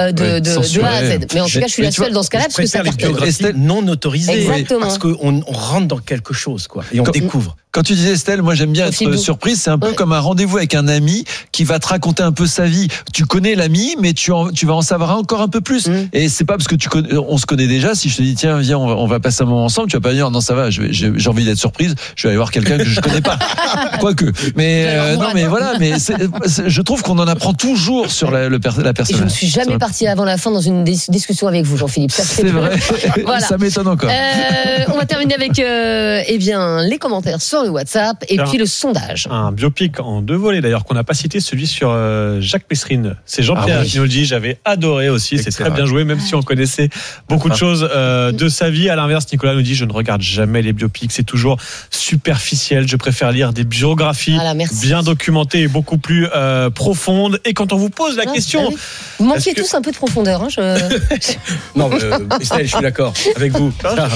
de A à Z. Mais en tout cas, je suis la seule dans ce cas-là parce que ça cartonne. Non autorisé. Exactement. Parce qu'on rentre dans quelque chose, quoi, et on découvre. Quand tu disais Estelle, moi j'aime bien être surprise. C'est un peu comme un rendez-vous avec un ami qui va te raconter un peu sa vie. Tu connais l'ami, mais tu vas en savoir encore un peu plus. Et c'est pas parce que on se connaît déjà. Si je te dis tiens viens, on va passer un moment ensemble, tu vas pas dire non ça va. J'ai envie d'être surprise. Je vais aller voir quelqu'un que je connais pas. Quoique. Mais non mais voilà. Mais je trouve qu'on en apprend toujours sur la personne. Et je ne suis jamais partie avant la fin dans une discussion avec vous, Jean-Philippe. C'est vrai. Voilà. Ça m'étonne encore. On va terminer avec les commentaires sur le WhatsApp et puis le sondage. Un biopic en 2 volets d'ailleurs qu'on n'a pas cité, celui sur Jacques Messrine. C'est Jean-Pierre qui nous le dit. J'avais adoré aussi. C'est très bien joué, même si on connaissait beaucoup de choses de sa vie. À l'inverse, Nicolas nous dit je ne regarde jamais les biopics. C'est toujours superficiel. Je préfère lire des biographies bien documentées et beaucoup plus profondes. Et quand on vous pose la question, vous manquez tous un peu de profondeur. Non, Estelle, je suis d'accord avec vous.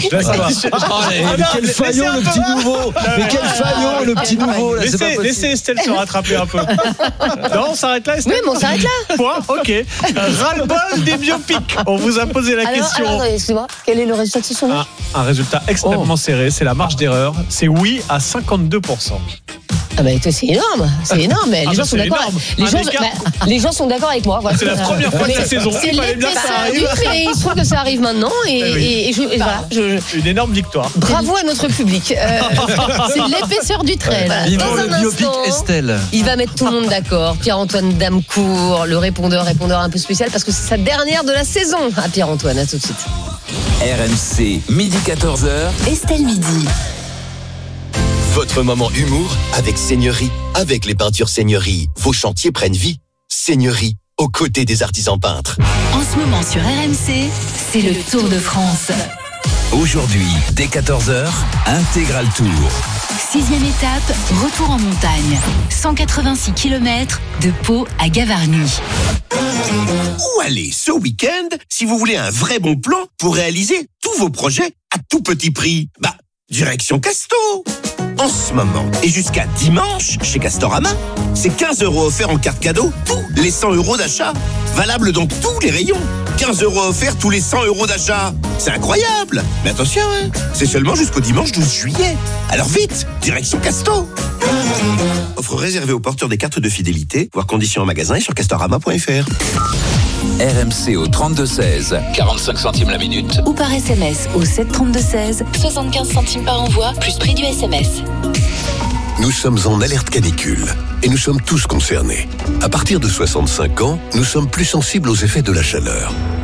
Quel faillot le petit nouveau. Mais quel faillot le petit nouveau. Laissez Estelle se rattraper un peu. Non, on s'arrête là, Estelle. Oui, mais on s'arrête là. Point. Ok. Ras-le-bol des biopics. On vous a posé la question. Alors, excusez-moi. Quel est le résultat de ce sondage? Un résultat extrêmement serré. C'est la marge d'erreur. C'est oui à 52%. Ah bah c'est énorme, les gens sont d'accord. Les gens sont d'accord avec moi. Voilà. C'est la première fois de la saison. C'est l'épaisseur du trait. Il se trouve que ça arrive maintenant et une énorme victoire. Bravo à notre public. C'est l'épaisseur du trait. Vivons le biopic Estelle. Il va mettre tout le monde d'accord. Pierre-Antoine Damecourt, le répondeur un peu spécial parce que c'est sa dernière de la saison. À Pierre-Antoine, à tout de suite. RMC, midi 14h. Estelle midi. Votre moment humour avec Seigneurie. Avec les peintures Seigneurie, vos chantiers prennent vie. Seigneurie, aux côtés des artisans peintres. En ce moment sur RMC, c'est le Tour de France. Aujourd'hui, dès 14h, Intégral Tour. 6e étape, retour en montagne. 186 km de Pau à Gavarnie. Où aller ce week-end si vous voulez un vrai bon plan pour réaliser tous vos projets à tout petit prix? Direction Casto. En ce moment et jusqu'à dimanche chez Castorama, c'est 15 € offerts en carte cadeau tous les 100 € d'achat. Valable dans tous les rayons. 15 € offerts tous les 100 € d'achat. C'est incroyable. Mais attention, c'est seulement jusqu'au dimanche 12 juillet. Alors vite, direction Casto. Offre réservée aux porteurs des cartes de fidélité. Voir conditions en magasin et sur castorama.fr. RMC au 32-16, 45 centimes la minute. Ou par SMS au 732-16, 75 centimes par envoi, plus prix du SMS. Nous sommes en alerte canicule et nous sommes tous concernés. À partir de 65 ans, nous sommes plus sensibles aux effets de la chaleur.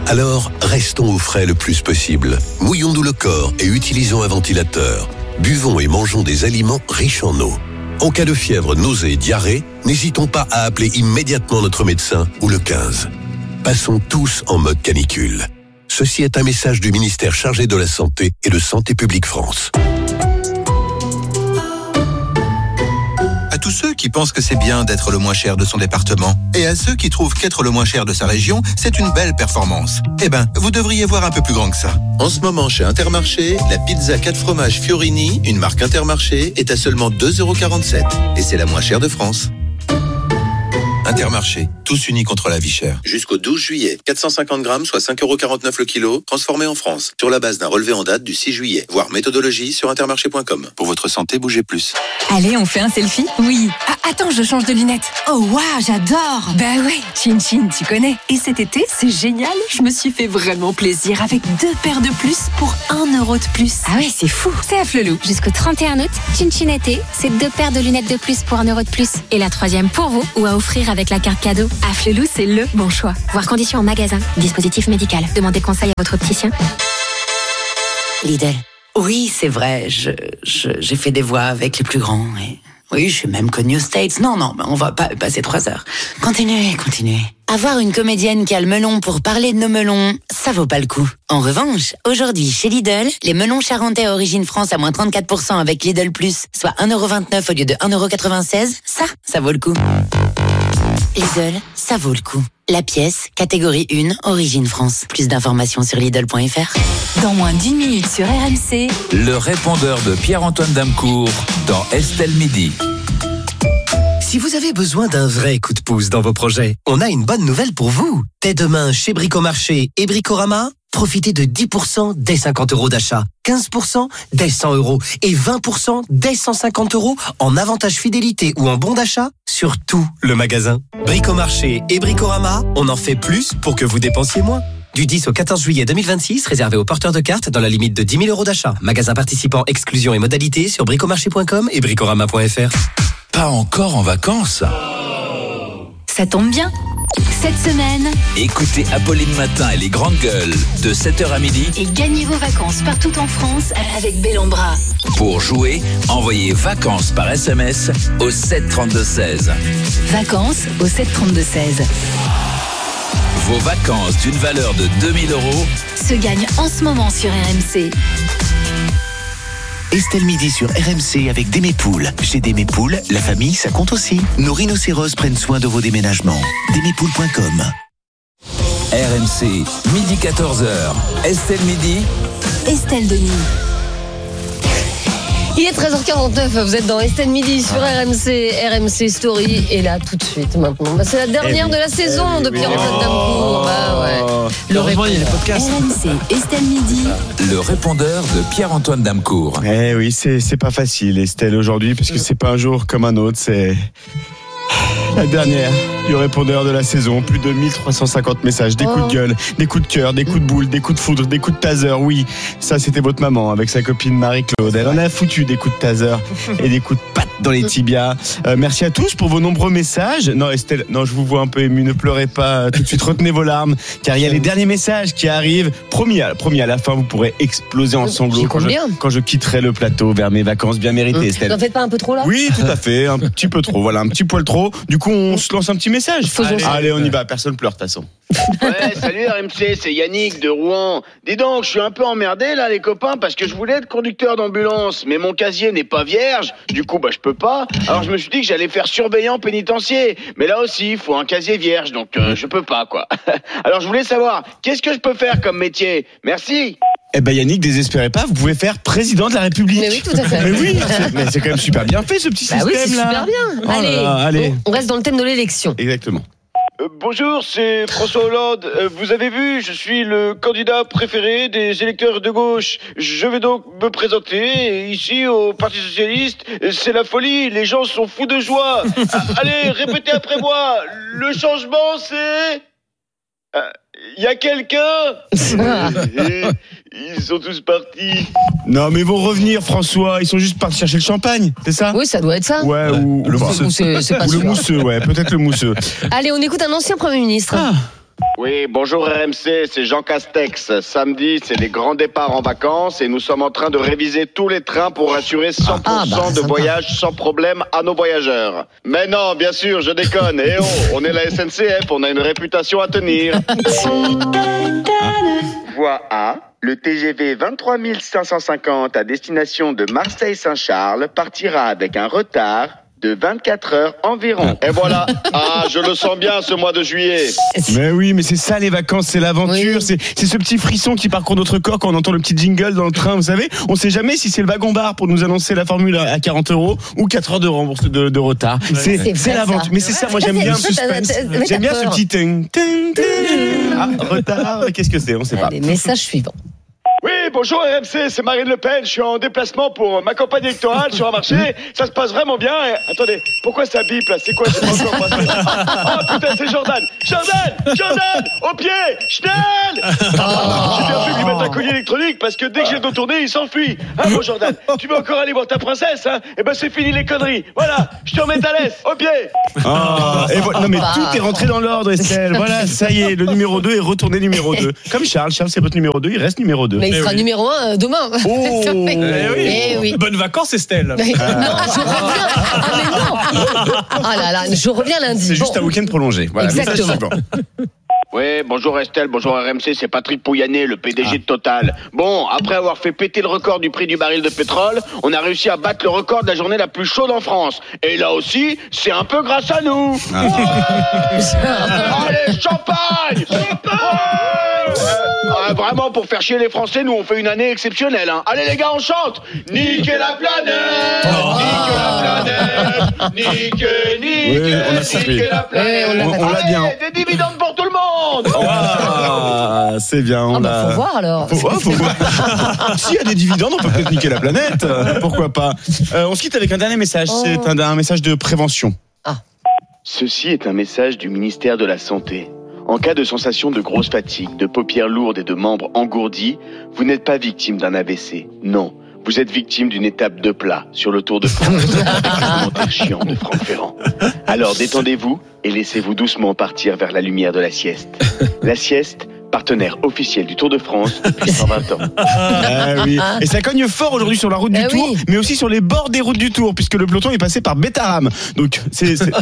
Alors, restons au frais le plus possible. Mouillons-nous le corps et utilisons un ventilateur. Buvons et mangeons des aliments riches en eau. En cas de fièvre, nausée, diarrhée, n'hésitons pas à appeler immédiatement notre médecin ou le 15. Passons tous en mode canicule. Ceci est un message du ministère chargé de la Santé et de Santé publique France. À tous ceux qui pensent que c'est bien d'être le moins cher de son département, et à ceux qui trouvent qu'être le moins cher de sa région, c'est une belle performance. Eh ben, vous devriez voir un peu plus grand que ça. En ce moment, chez Intermarché, la pizza 4 fromages Fiorini, une marque Intermarché, est à seulement 2,47 €. Et c'est la moins chère de France. Intermarché, tous unis contre la vie chère. Jusqu'au 12 juillet, 450 grammes, soit 5,49 € le kilo, transformé en France, sur la base d'un relevé en date du 6 juillet. Voir méthodologie sur intermarché.com. Pour votre santé, bougez plus. Allez, on fait un selfie? Oui. Ah, attends, je change de lunettes. Oh, waouh, j'adore. Bah ouais, Chin Chin, tu connais. Et cet été, c'est génial. Je me suis fait vraiment plaisir avec 2 paires de plus pour 1 € de plus. Ah ouais, c'est fou. C'est à Flelou. Jusqu'au 31 août, Chin Chin été, c'est 2 paires de lunettes de plus pour 1 € de plus. Et la 3e pour vous ou à offrir avec la carte cadeau. À Flelou, c'est le bon choix. Voir conditions en magasin. Dispositif médical. Demandez conseil à votre opticien. Lidl. Oui, c'est vrai, j'ai fait des voix avec les plus grands. Et... oui, je suis même connu aux States. Non, on va pas passer 3 heures. Continuez. Avoir une comédienne qui a le melon pour parler de nos melons, ça vaut pas le coup. En revanche, aujourd'hui, chez Lidl, les melons charentais à origine France à moins 34% avec Lidl+, soit 1,29 € au lieu de 1,96 €, ça vaut le coup. Lidl, ça vaut le coup. La pièce, catégorie 1, origine France. Plus d'informations sur Lidl.fr. Dans moins d'1 minute sur RMC, le répondeur de Pierre-Antoine Damecourt dans Estelle Midi. Si vous avez besoin d'un vrai coup de pouce dans vos projets, on a une bonne nouvelle pour vous. Dès demain, chez Bricomarché et Bricorama, profitez de 10% dès 50 € d'achat, 15% dès 100 € et 20% dès 150 € en avantage fidélité ou en bon d'achat sur tout le magasin. Bricomarché et Bricorama, on en fait plus pour que vous dépensiez moins. Du 10 au 14 juillet 2026, réservé aux porteurs de cartes dans la limite de 10 000 € d'achat. Magasin participant, exclusion et modalités sur bricomarché.com et bricorama.fr. Pas encore en vacances? Ça tombe bien. Cette semaine, écoutez Apolline Matin et les grandes gueules de 7h à midi et gagnez vos vacances partout en France avec Bellambra. Pour jouer, envoyez vacances par SMS au 7 32 16. Vacances au 7 32 16. Vos vacances d'une valeur de 2 000 € se gagnent en ce moment sur RMC. Estelle Midi sur RMC avec Démépoules. Chez Démépoules, la famille, ça compte aussi. Nos rhinocéros prennent soin de vos déménagements. Démépoules.com. RMC, midi 14h. Estelle Midi. Estelle Denis. Il est 13h49, vous êtes dans Estelle Midi sur RMC Story. Et là, tout de suite, maintenant. C'est la dernière de la saison de Pierre-Antoine Damecourt. Bah ouais. Heureusement, il y a les podcasts. RMC, Estelle Midi. Le répondeur de Pierre-Antoine Damecourt. Eh oui, c'est pas facile, Estelle, aujourd'hui, parce que c'est pas un jour comme un autre, c'est la dernière du répondeur de la saison. Plus de 1350 messages, des coups de gueule, des coups de cœur, des coups de boule, des coups de foudre, des coups de taser. Oui, ça c'était votre maman avec sa copine Marie-Claude. Elle en a foutu des coups de taser et des coups de patte dans les tibias. Merci à tous pour vos nombreux messages. Non, Estelle, non, je vous vois un peu ému, ne pleurez pas tout de suite, retenez vos larmes, car il y a les derniers messages qui arrivent. Promis à la fin, vous pourrez exploser en sanglots quand je quitterai le plateau vers mes vacances bien méritées, Estelle. N'en faites pas un peu trop là? Oui, tout à fait, un petit peu trop, voilà, un petit poil trop. Du coup, on se lance un petit message. Allez, on y va, personne pleure de toute façon. Ouais, salut RMC, c'est Yannick de Rouen. Dis donc, je suis un peu emmerdé là les copains parce que je voulais être conducteur d'ambulance, mais mon casier n'est pas vierge, du coup je peux pas. Alors je me suis dit que j'allais faire surveillant pénitencier, mais là aussi il faut un casier vierge, donc je peux pas quoi. Alors je voulais savoir, qu'est-ce que je peux faire comme métier? Merci. Eh ben Yannick, désespérez pas, vous pouvez faire président de la République. Mais oui, tout à fait. Mais oui, c'est quand même super bien fait ce petit système là. Oui, c'est super bien. Allez. On reste dans le thème de l'élection. Exactement. Bonjour, c'est François Hollande. Vous avez vu, je suis le candidat préféré des électeurs de gauche. Je vais donc me présenter ici au Parti Socialiste. C'est la folie, les gens sont fous de joie. Allez, répétez après moi. Le changement, c'est... y a quelqu'un? Ils sont tous partis. Non, mais ils vont revenir, François. Ils sont juste partis chercher le champagne, c'est ça? Oui, ça doit être ça. Ouais, ou le mousseux. C'est pas ou sûr. Le mousseux, ouais, peut-être le mousseux. Allez, on écoute un ancien Premier ministre. Oui, bonjour RMC, c'est Jean Castex. Samedi, c'est les grands départs en vacances et nous sommes en train de réviser tous les trains pour assurer 100% de voyages sans problème à nos voyageurs. Mais non, bien sûr, je déconne. Eh oh, on est la SNCF, on a une réputation à tenir. Voie A. Le TGV 23 550 à destination de Marseille-Saint-Charles partira avec un retard de 24 heures environ. Et voilà. Ah, je le sens bien ce mois de juillet. Mais oui, mais c'est ça les vacances, c'est l'aventure, c'est ce petit frisson qui parcourt notre corps quand on entend le petit jingle dans le train, vous savez. On sait jamais si c'est le wagon-bar pour nous annoncer la formule à 40 € ou 4 heures de rembourser de retard. C'est l'aventure. Mais c'est ça, moi j'aime bien le suspense. J'aime bien ce petit ting, ting, ting. Ah, retard, qu'est-ce que c'est? On sait pas. Les messages suivants. Oui, bonjour RMC, c'est Marine Le Pen. Je suis en déplacement pour ma campagne électorale sur un marché. Ça se passe vraiment bien. Et... Attendez, pourquoi ça bip là? C'est quoi? C'est pas encore passé. Oh putain, c'est Jordan. Jordan, au pied, Schnell. J'ai bien fait de lui mettre un collier électronique parce que dès que j'ai le dos tourné, il s'enfuit. Hein, bon Jordan, tu veux encore aller voir ta princesse, hein? Eh ben c'est fini les conneries. Voilà, je te remets ta laisse, au pied. Et voilà. Non mais tout est rentré dans l'ordre, Estelle. Voilà, ça y est, le numéro 2 est retourné numéro 2. Comme Charles, c'est votre numéro 2, il reste numéro 2. Il sera numéro 1 demain. Oh. oui. Bonnes vacances, Estelle. Non, je reviens. Ah, mais non. Ah là là, je reviens lundi. C'est juste un week-end prolongé. Voilà, exactement. Oui, bonjour Estelle, bonjour RMC, c'est Patrick Pouyanné, le PDG de Total. Bon, après avoir fait péter le record du prix du baril de pétrole, on a réussi à battre le record de la journée la plus chaude en France. Et là aussi, c'est un peu grâce à nous. Ouais. Allez, champagne. Vraiment, pour faire chier les Français, nous on fait une année exceptionnelle. Hein. Allez les gars, on chante. Niquez la planète. Niquez la planète. Niquez on a compris. La planète. On l'a bien. Des dividendes pour tout le monde. Ah, c'est bien. Faut voir alors. Faut voir. S'il y a des dividendes, on peut peut-être niquer la planète. Pourquoi pas. On se quitte avec un dernier message. C'est un message de prévention. Ceci est un message du ministère de la Santé. En cas de sensation de grosse fatigue, de paupières lourdes et de membres engourdis, vous n'êtes pas victime d'un AVC. Non, vous êtes victime d'une étape de plat sur le Tour de France avec un commentaire chiant de Franck Ferrand. Alors détendez-vous et laissez-vous doucement partir vers la lumière de la sieste. La sieste, partenaire officiel du Tour de France depuis 120 ans. Oui. Et ça cogne fort aujourd'hui sur la route du Tour, mais aussi sur les bords des routes du Tour, puisque le peloton est passé par Bétarame. Donc c'est vrai.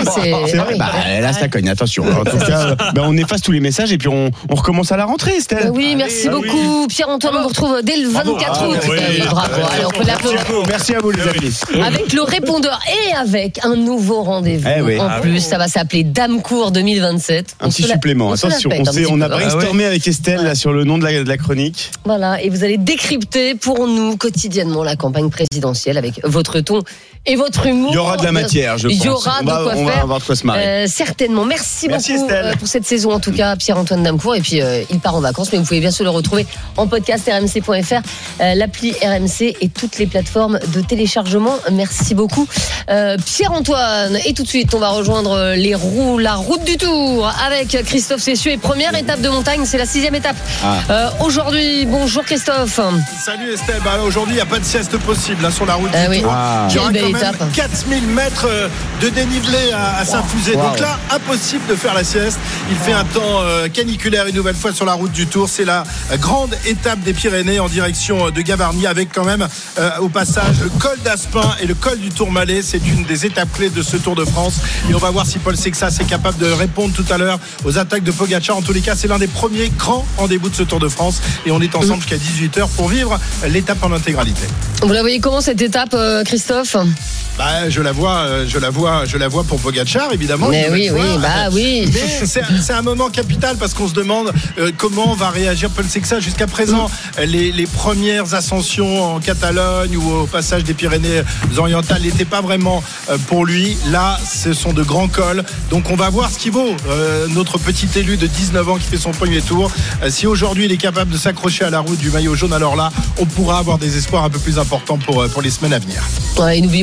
Là ça cogne, attention. En tout cas, on efface tous les messages et puis on recommence à la rentrée, Estelle. Oui, merci beaucoup. Pierre-Antoine, on vous retrouve dès le 24 août. Bravo. Allez, on peut l'applaudir. Merci à vous les amis. Avec le répondeur et avec un nouveau rendez-vous. En plus, ça va s'appeler Damecourt 2027. Un petit supplément. Attention, on a brainstormé avec Estelle là, sur le nom de la chronique. Voilà, et vous allez décrypter pour nous quotidiennement la campagne présidentielle avec votre ton et votre humour. Il y aura de la matière, je pense. Il y aura de quoi faire. On va avoir de quoi se marrer. Certainement. Merci beaucoup pour cette saison, en tout cas, Pierre-Antoine Damecourt. Et puis, il part en vacances, mais vous pouvez bien sûr le retrouver en podcast rmc.fr, l'appli RMC et toutes les plateformes de téléchargement. Merci beaucoup, Pierre-Antoine. Et tout de suite, on va rejoindre la route du Tour avec Christophe Cessieux. Et première étape de montagne, c'est la 6e étape. Aujourd'hui, bonjour Christophe. Salut Estelle. Là, aujourd'hui, il n'y a pas de sieste possible sur la route du Tour. Il y aura quand même 4000 mètres de dénivelé à s'infuser. Donc là, impossible de faire la sieste. Il fait un temps caniculaire une nouvelle fois sur la route du Tour. C'est la grande étape des Pyrénées en direction de Gavarnie, avec quand même au passage le col d'Aspin et le col du Tourmalet. C'est une des étapes clés de ce Tour de France. Et on va voir si Paul Sexas est capable de répondre tout à l'heure aux attaques de Pogacar. En tous les cas, c'est l'un des premiers grands rendez-vous de ce Tour de France. Et on est ensemble jusqu'à 18h pour vivre l'étape en intégralité. Vous la voyez comment cette étape, Christophe? Je la vois pour Pogacar, évidemment. Mais oui. Mais c'est un moment capital parce qu'on se demande comment va réagir Paul Sexas. Jusqu'à présent, les premières ascensions en Catalogne ou au passage des Pyrénées-Orientales n'étaient pas vraiment pour lui. Là, ce sont de grands cols. Donc on va voir ce qu'il vaut. Notre petit élu de 19 ans qui fait son premier tour. Si aujourd'hui il est capable de s'accrocher à la route du maillot jaune, alors là, on pourra avoir des espoirs un peu plus importants pour les semaines à venir. Et n'oublions pas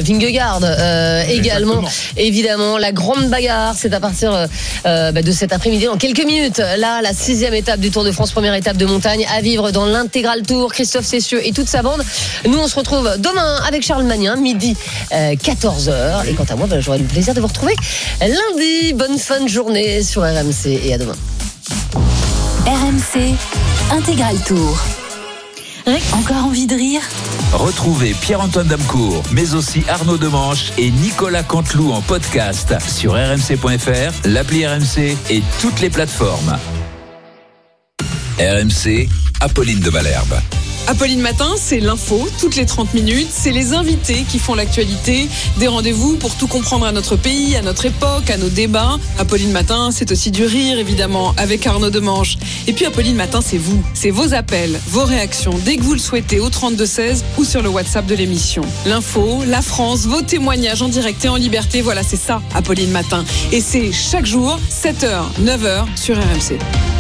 Vingegaard également. Évidemment, la grande bagarre, c'est à partir de cet après-midi, dans quelques minutes. Là, la 6e étape du Tour de France, première étape de montagne à vivre dans l'intégral Tour. Christophe Cessieux et toute sa bande. Nous, on se retrouve demain avec Charles Magnin, midi 14h. Et quant à moi, j'aurai le plaisir de vous retrouver lundi. Bonne fin de journée sur RMC et à demain. RMC Intégral Tour. Encore envie de rire? Retrouvez Pierre-Antoine Damcourt, mais aussi Arnaud Demanche et Nicolas Canteloup en podcast sur rmc.fr, l'appli RMC et toutes les plateformes. RMC, Apolline de Malherbe. Apolline Matin, c'est l'info, toutes les 30 minutes. C'est les invités qui font l'actualité. Des rendez-vous pour tout comprendre à notre pays, à notre époque, à nos débats. Apolline Matin, c'est aussi du rire, évidemment, avec Arnaud Demanche. Et puis Apolline Matin, c'est vous. C'est vos appels, vos réactions, dès que vous le souhaitez, au 32-16 ou sur le WhatsApp de l'émission. L'info, la France, vos témoignages en direct et en liberté. Voilà, c'est ça, Apolline Matin. Et c'est chaque jour, 7h, 9h sur RMC.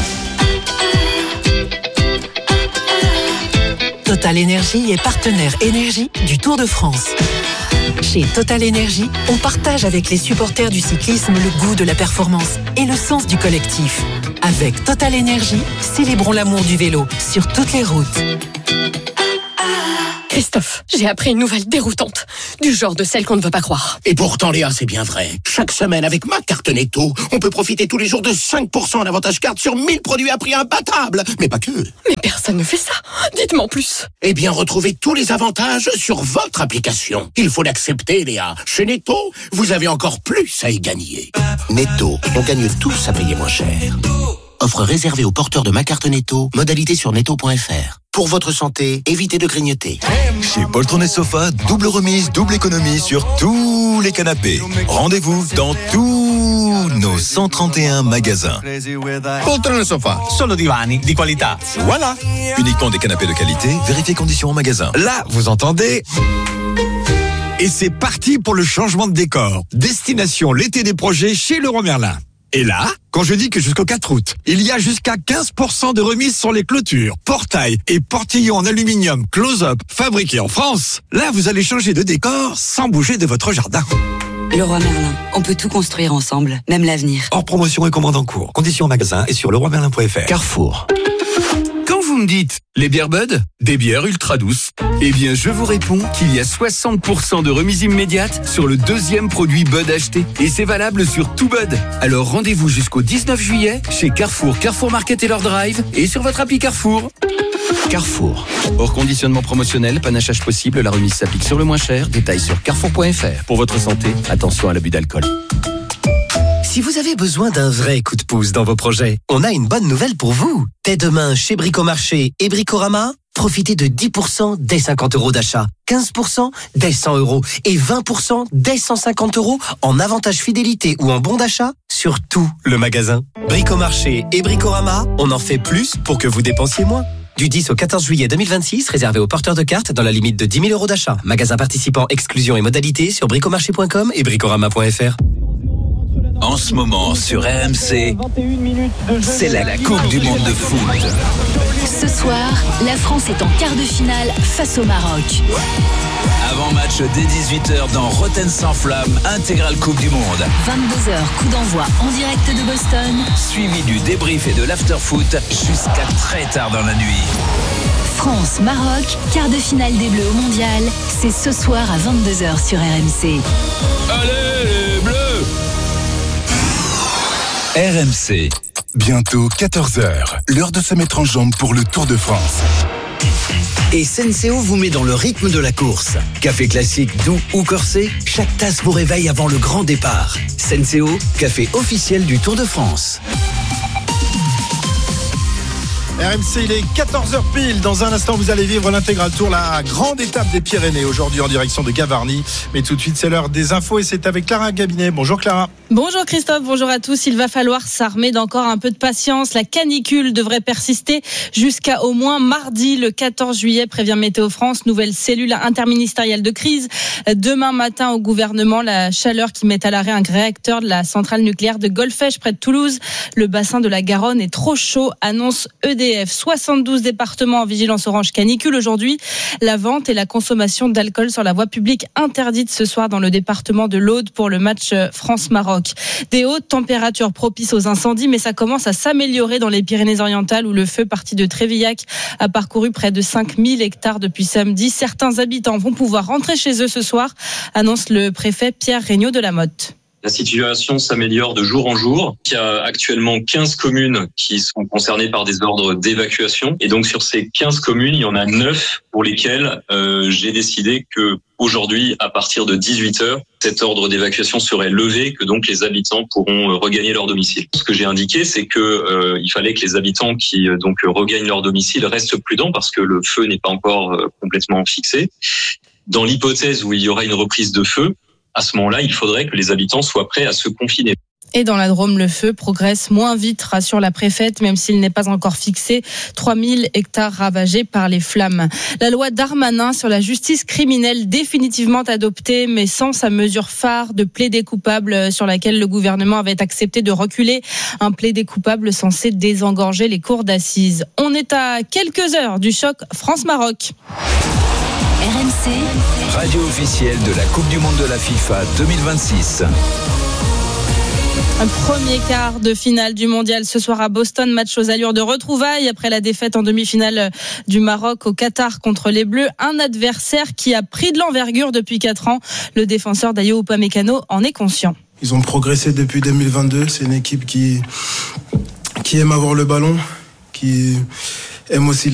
Total Énergie est partenaire énergie du Tour de France. Chez Total Énergie, on partage avec les supporters du cyclisme le goût de la performance et le sens du collectif. Avec Total Énergie, célébrons l'amour du vélo sur toutes les routes. Christophe, j'ai appris une nouvelle déroutante, du genre de celle qu'on ne veut pas croire. Et pourtant, Léa, c'est bien vrai. Chaque semaine, avec ma carte Netto, on peut profiter tous les jours de 5% en avantage carte sur 1000 produits à prix imbattable. Mais pas que. Mais personne ne fait ça. Dites-moi en plus. Eh bien, retrouvez tous les avantages sur votre application. Il faut l'accepter, Léa. Chez Netto, vous avez encore plus à y gagner. Netto, on gagne tous à payer moins cher. Offre réservée aux porteurs de ma carte Netto. Modalité sur netto.fr. Pour votre santé, évitez de grignoter. Chez Poltron & Sofa, double remise, double économie sur tous les canapés. Rendez-vous dans tous nos 131 magasins. Poltron & Sofa, solo divani di qualità. Voilà. Uniquement des canapés de qualité, vérifiez conditions en magasin. Là, vous entendez ? Et c'est parti pour le changement de décor. Destination l'été des projets chez Leroy Merlin. Et là, quand je dis que jusqu'au 4 août, il y a jusqu'à 15% de remise sur les clôtures, portails et portillons en aluminium close-up fabriqués en France, là vous allez changer de décor sans bouger de votre jardin. Leroy Merlin, on peut tout construire ensemble, même l'avenir. Hors promotion et commande en cours. Conditions en magasin et sur leroymerlin.fr. Carrefour. Quand vous me dites les bières Bud, des bières ultra douces, eh bien je vous réponds qu'il y a 60% de remise immédiate sur le deuxième produit Bud acheté. Et c'est valable sur tout Bud. Alors rendez-vous jusqu'au 19 juillet chez Carrefour, Carrefour Market et leur Drive et sur votre appli Carrefour. Carrefour. Hors conditionnement promotionnel, panachage possible, la remise s'applique sur le moins cher. Détails sur carrefour.fr. Pour votre santé, attention à l'abus d'alcool. Si vous avez besoin d'un vrai coup de pouce dans vos projets, on a une bonne nouvelle pour vous. Dès demain, chez Bricomarché et Bricorama, profitez de 10% dès 50 € d'achat, 15% dès 100 € et 20% dès 150 € en avantage fidélité ou en bon d'achat sur tout le magasin. Bricomarché et Bricorama, on en fait plus pour que vous dépensiez moins. Du 10 au 14 juillet 2026, réservé aux porteurs de cartes dans la limite de 10 000 € d'achat. Magasin participant, exclusion et modalités sur bricomarché.com et bricorama.fr. En ce moment sur RMC, c'est la Coupe du Monde de foot. Ce soir, la France est en quart de finale face au Maroc. Avant-match dès 18h dans Rotten sans flamme, intégrale Coupe du Monde. 22h, coup d'envoi en direct de Boston. Suivi du débrief et de l'after-foot jusqu'à très tard dans la nuit. France-Maroc, quart de finale des Bleus au Mondial. C'est ce soir à 22h sur RMC. Allez les Bleus! RMC. Bientôt 14h, l'heure de se mettre en jambe pour le Tour de France. Et Senseo vous met dans le rythme de la course. Café classique, doux ou corsé, chaque tasse vous réveille avant le grand départ. Senseo, café officiel du Tour de France. RMC, il est 14h pile. Dans un instant, vous allez vivre l'intégral tour, la grande étape des Pyrénées, aujourd'hui en direction de Gavarnie. Mais tout de suite, c'est l'heure des infos et c'est avec Clara Gabinet. Bonjour Clara. Bonjour Christophe, bonjour à tous. Il va falloir s'armer d'encore un peu de patience. La canicule devrait persister jusqu'à au moins mardi, le 14 juillet, prévient Météo France. Nouvelle cellule interministérielle de crise. Demain matin au gouvernement, la chaleur qui met à l'arrêt un réacteur de la centrale nucléaire de Golfech près de Toulouse. Le bassin de la Garonne est trop chaud, annonce EDF. EDF. 72 départements en vigilance orange canicule aujourd'hui. La vente et la consommation d'alcool sur la voie publique interdite ce soir dans le département de l'Aude pour le match France-Maroc. Des hautes températures propices aux incendies, mais ça commence à s'améliorer dans les Pyrénées-Orientales où le feu parti de Trévillac a parcouru près de 5000 hectares depuis samedi. Certains habitants vont pouvoir rentrer chez eux ce soir, annonce le préfet Pierre Regnault de la Motte. La situation s'améliore de jour en jour. Il y a actuellement 15 communes qui sont concernées par des ordres d'évacuation. Et donc sur ces 15 communes, il y en a 9 pour lesquelles j'ai décidé que aujourd'hui, à partir de 18h, cet ordre d'évacuation serait levé, que donc les habitants pourront regagner leur domicile. Ce que j'ai indiqué, c'est que il fallait que les habitants qui donc regagnent leur domicile restent prudents parce que le feu n'est pas encore complètement fixé. Dans l'hypothèse où il y aura une reprise de feu, à ce moment-là, il faudrait que les habitants soient prêts à se confiner. Et dans la Drôme, le feu progresse moins vite, rassure la préfète, même s'il n'est pas encore fixé. 3000 hectares ravagés par les flammes. La loi Darmanin sur la justice criminelle définitivement adoptée, mais sans sa mesure phare de plaidé coupable sur laquelle le gouvernement avait accepté de reculer. Un plaidé coupable censé désengorger les cours d'assises. On est à quelques heures du choc France-Maroc. RMC, radio officielle de la Coupe du Monde de la FIFA 2026. Un premier quart de finale du mondial ce soir à Boston, match aux allures de retrouvailles après la défaite en demi-finale du Maroc au Qatar contre les Bleus. Un adversaire qui a pris de l'envergure depuis 4 ans. Le défenseur d'Ayo Upamecano en est conscient. Ils ont progressé depuis 2022. C'est une équipe qui aime avoir le ballon, qui aime aussi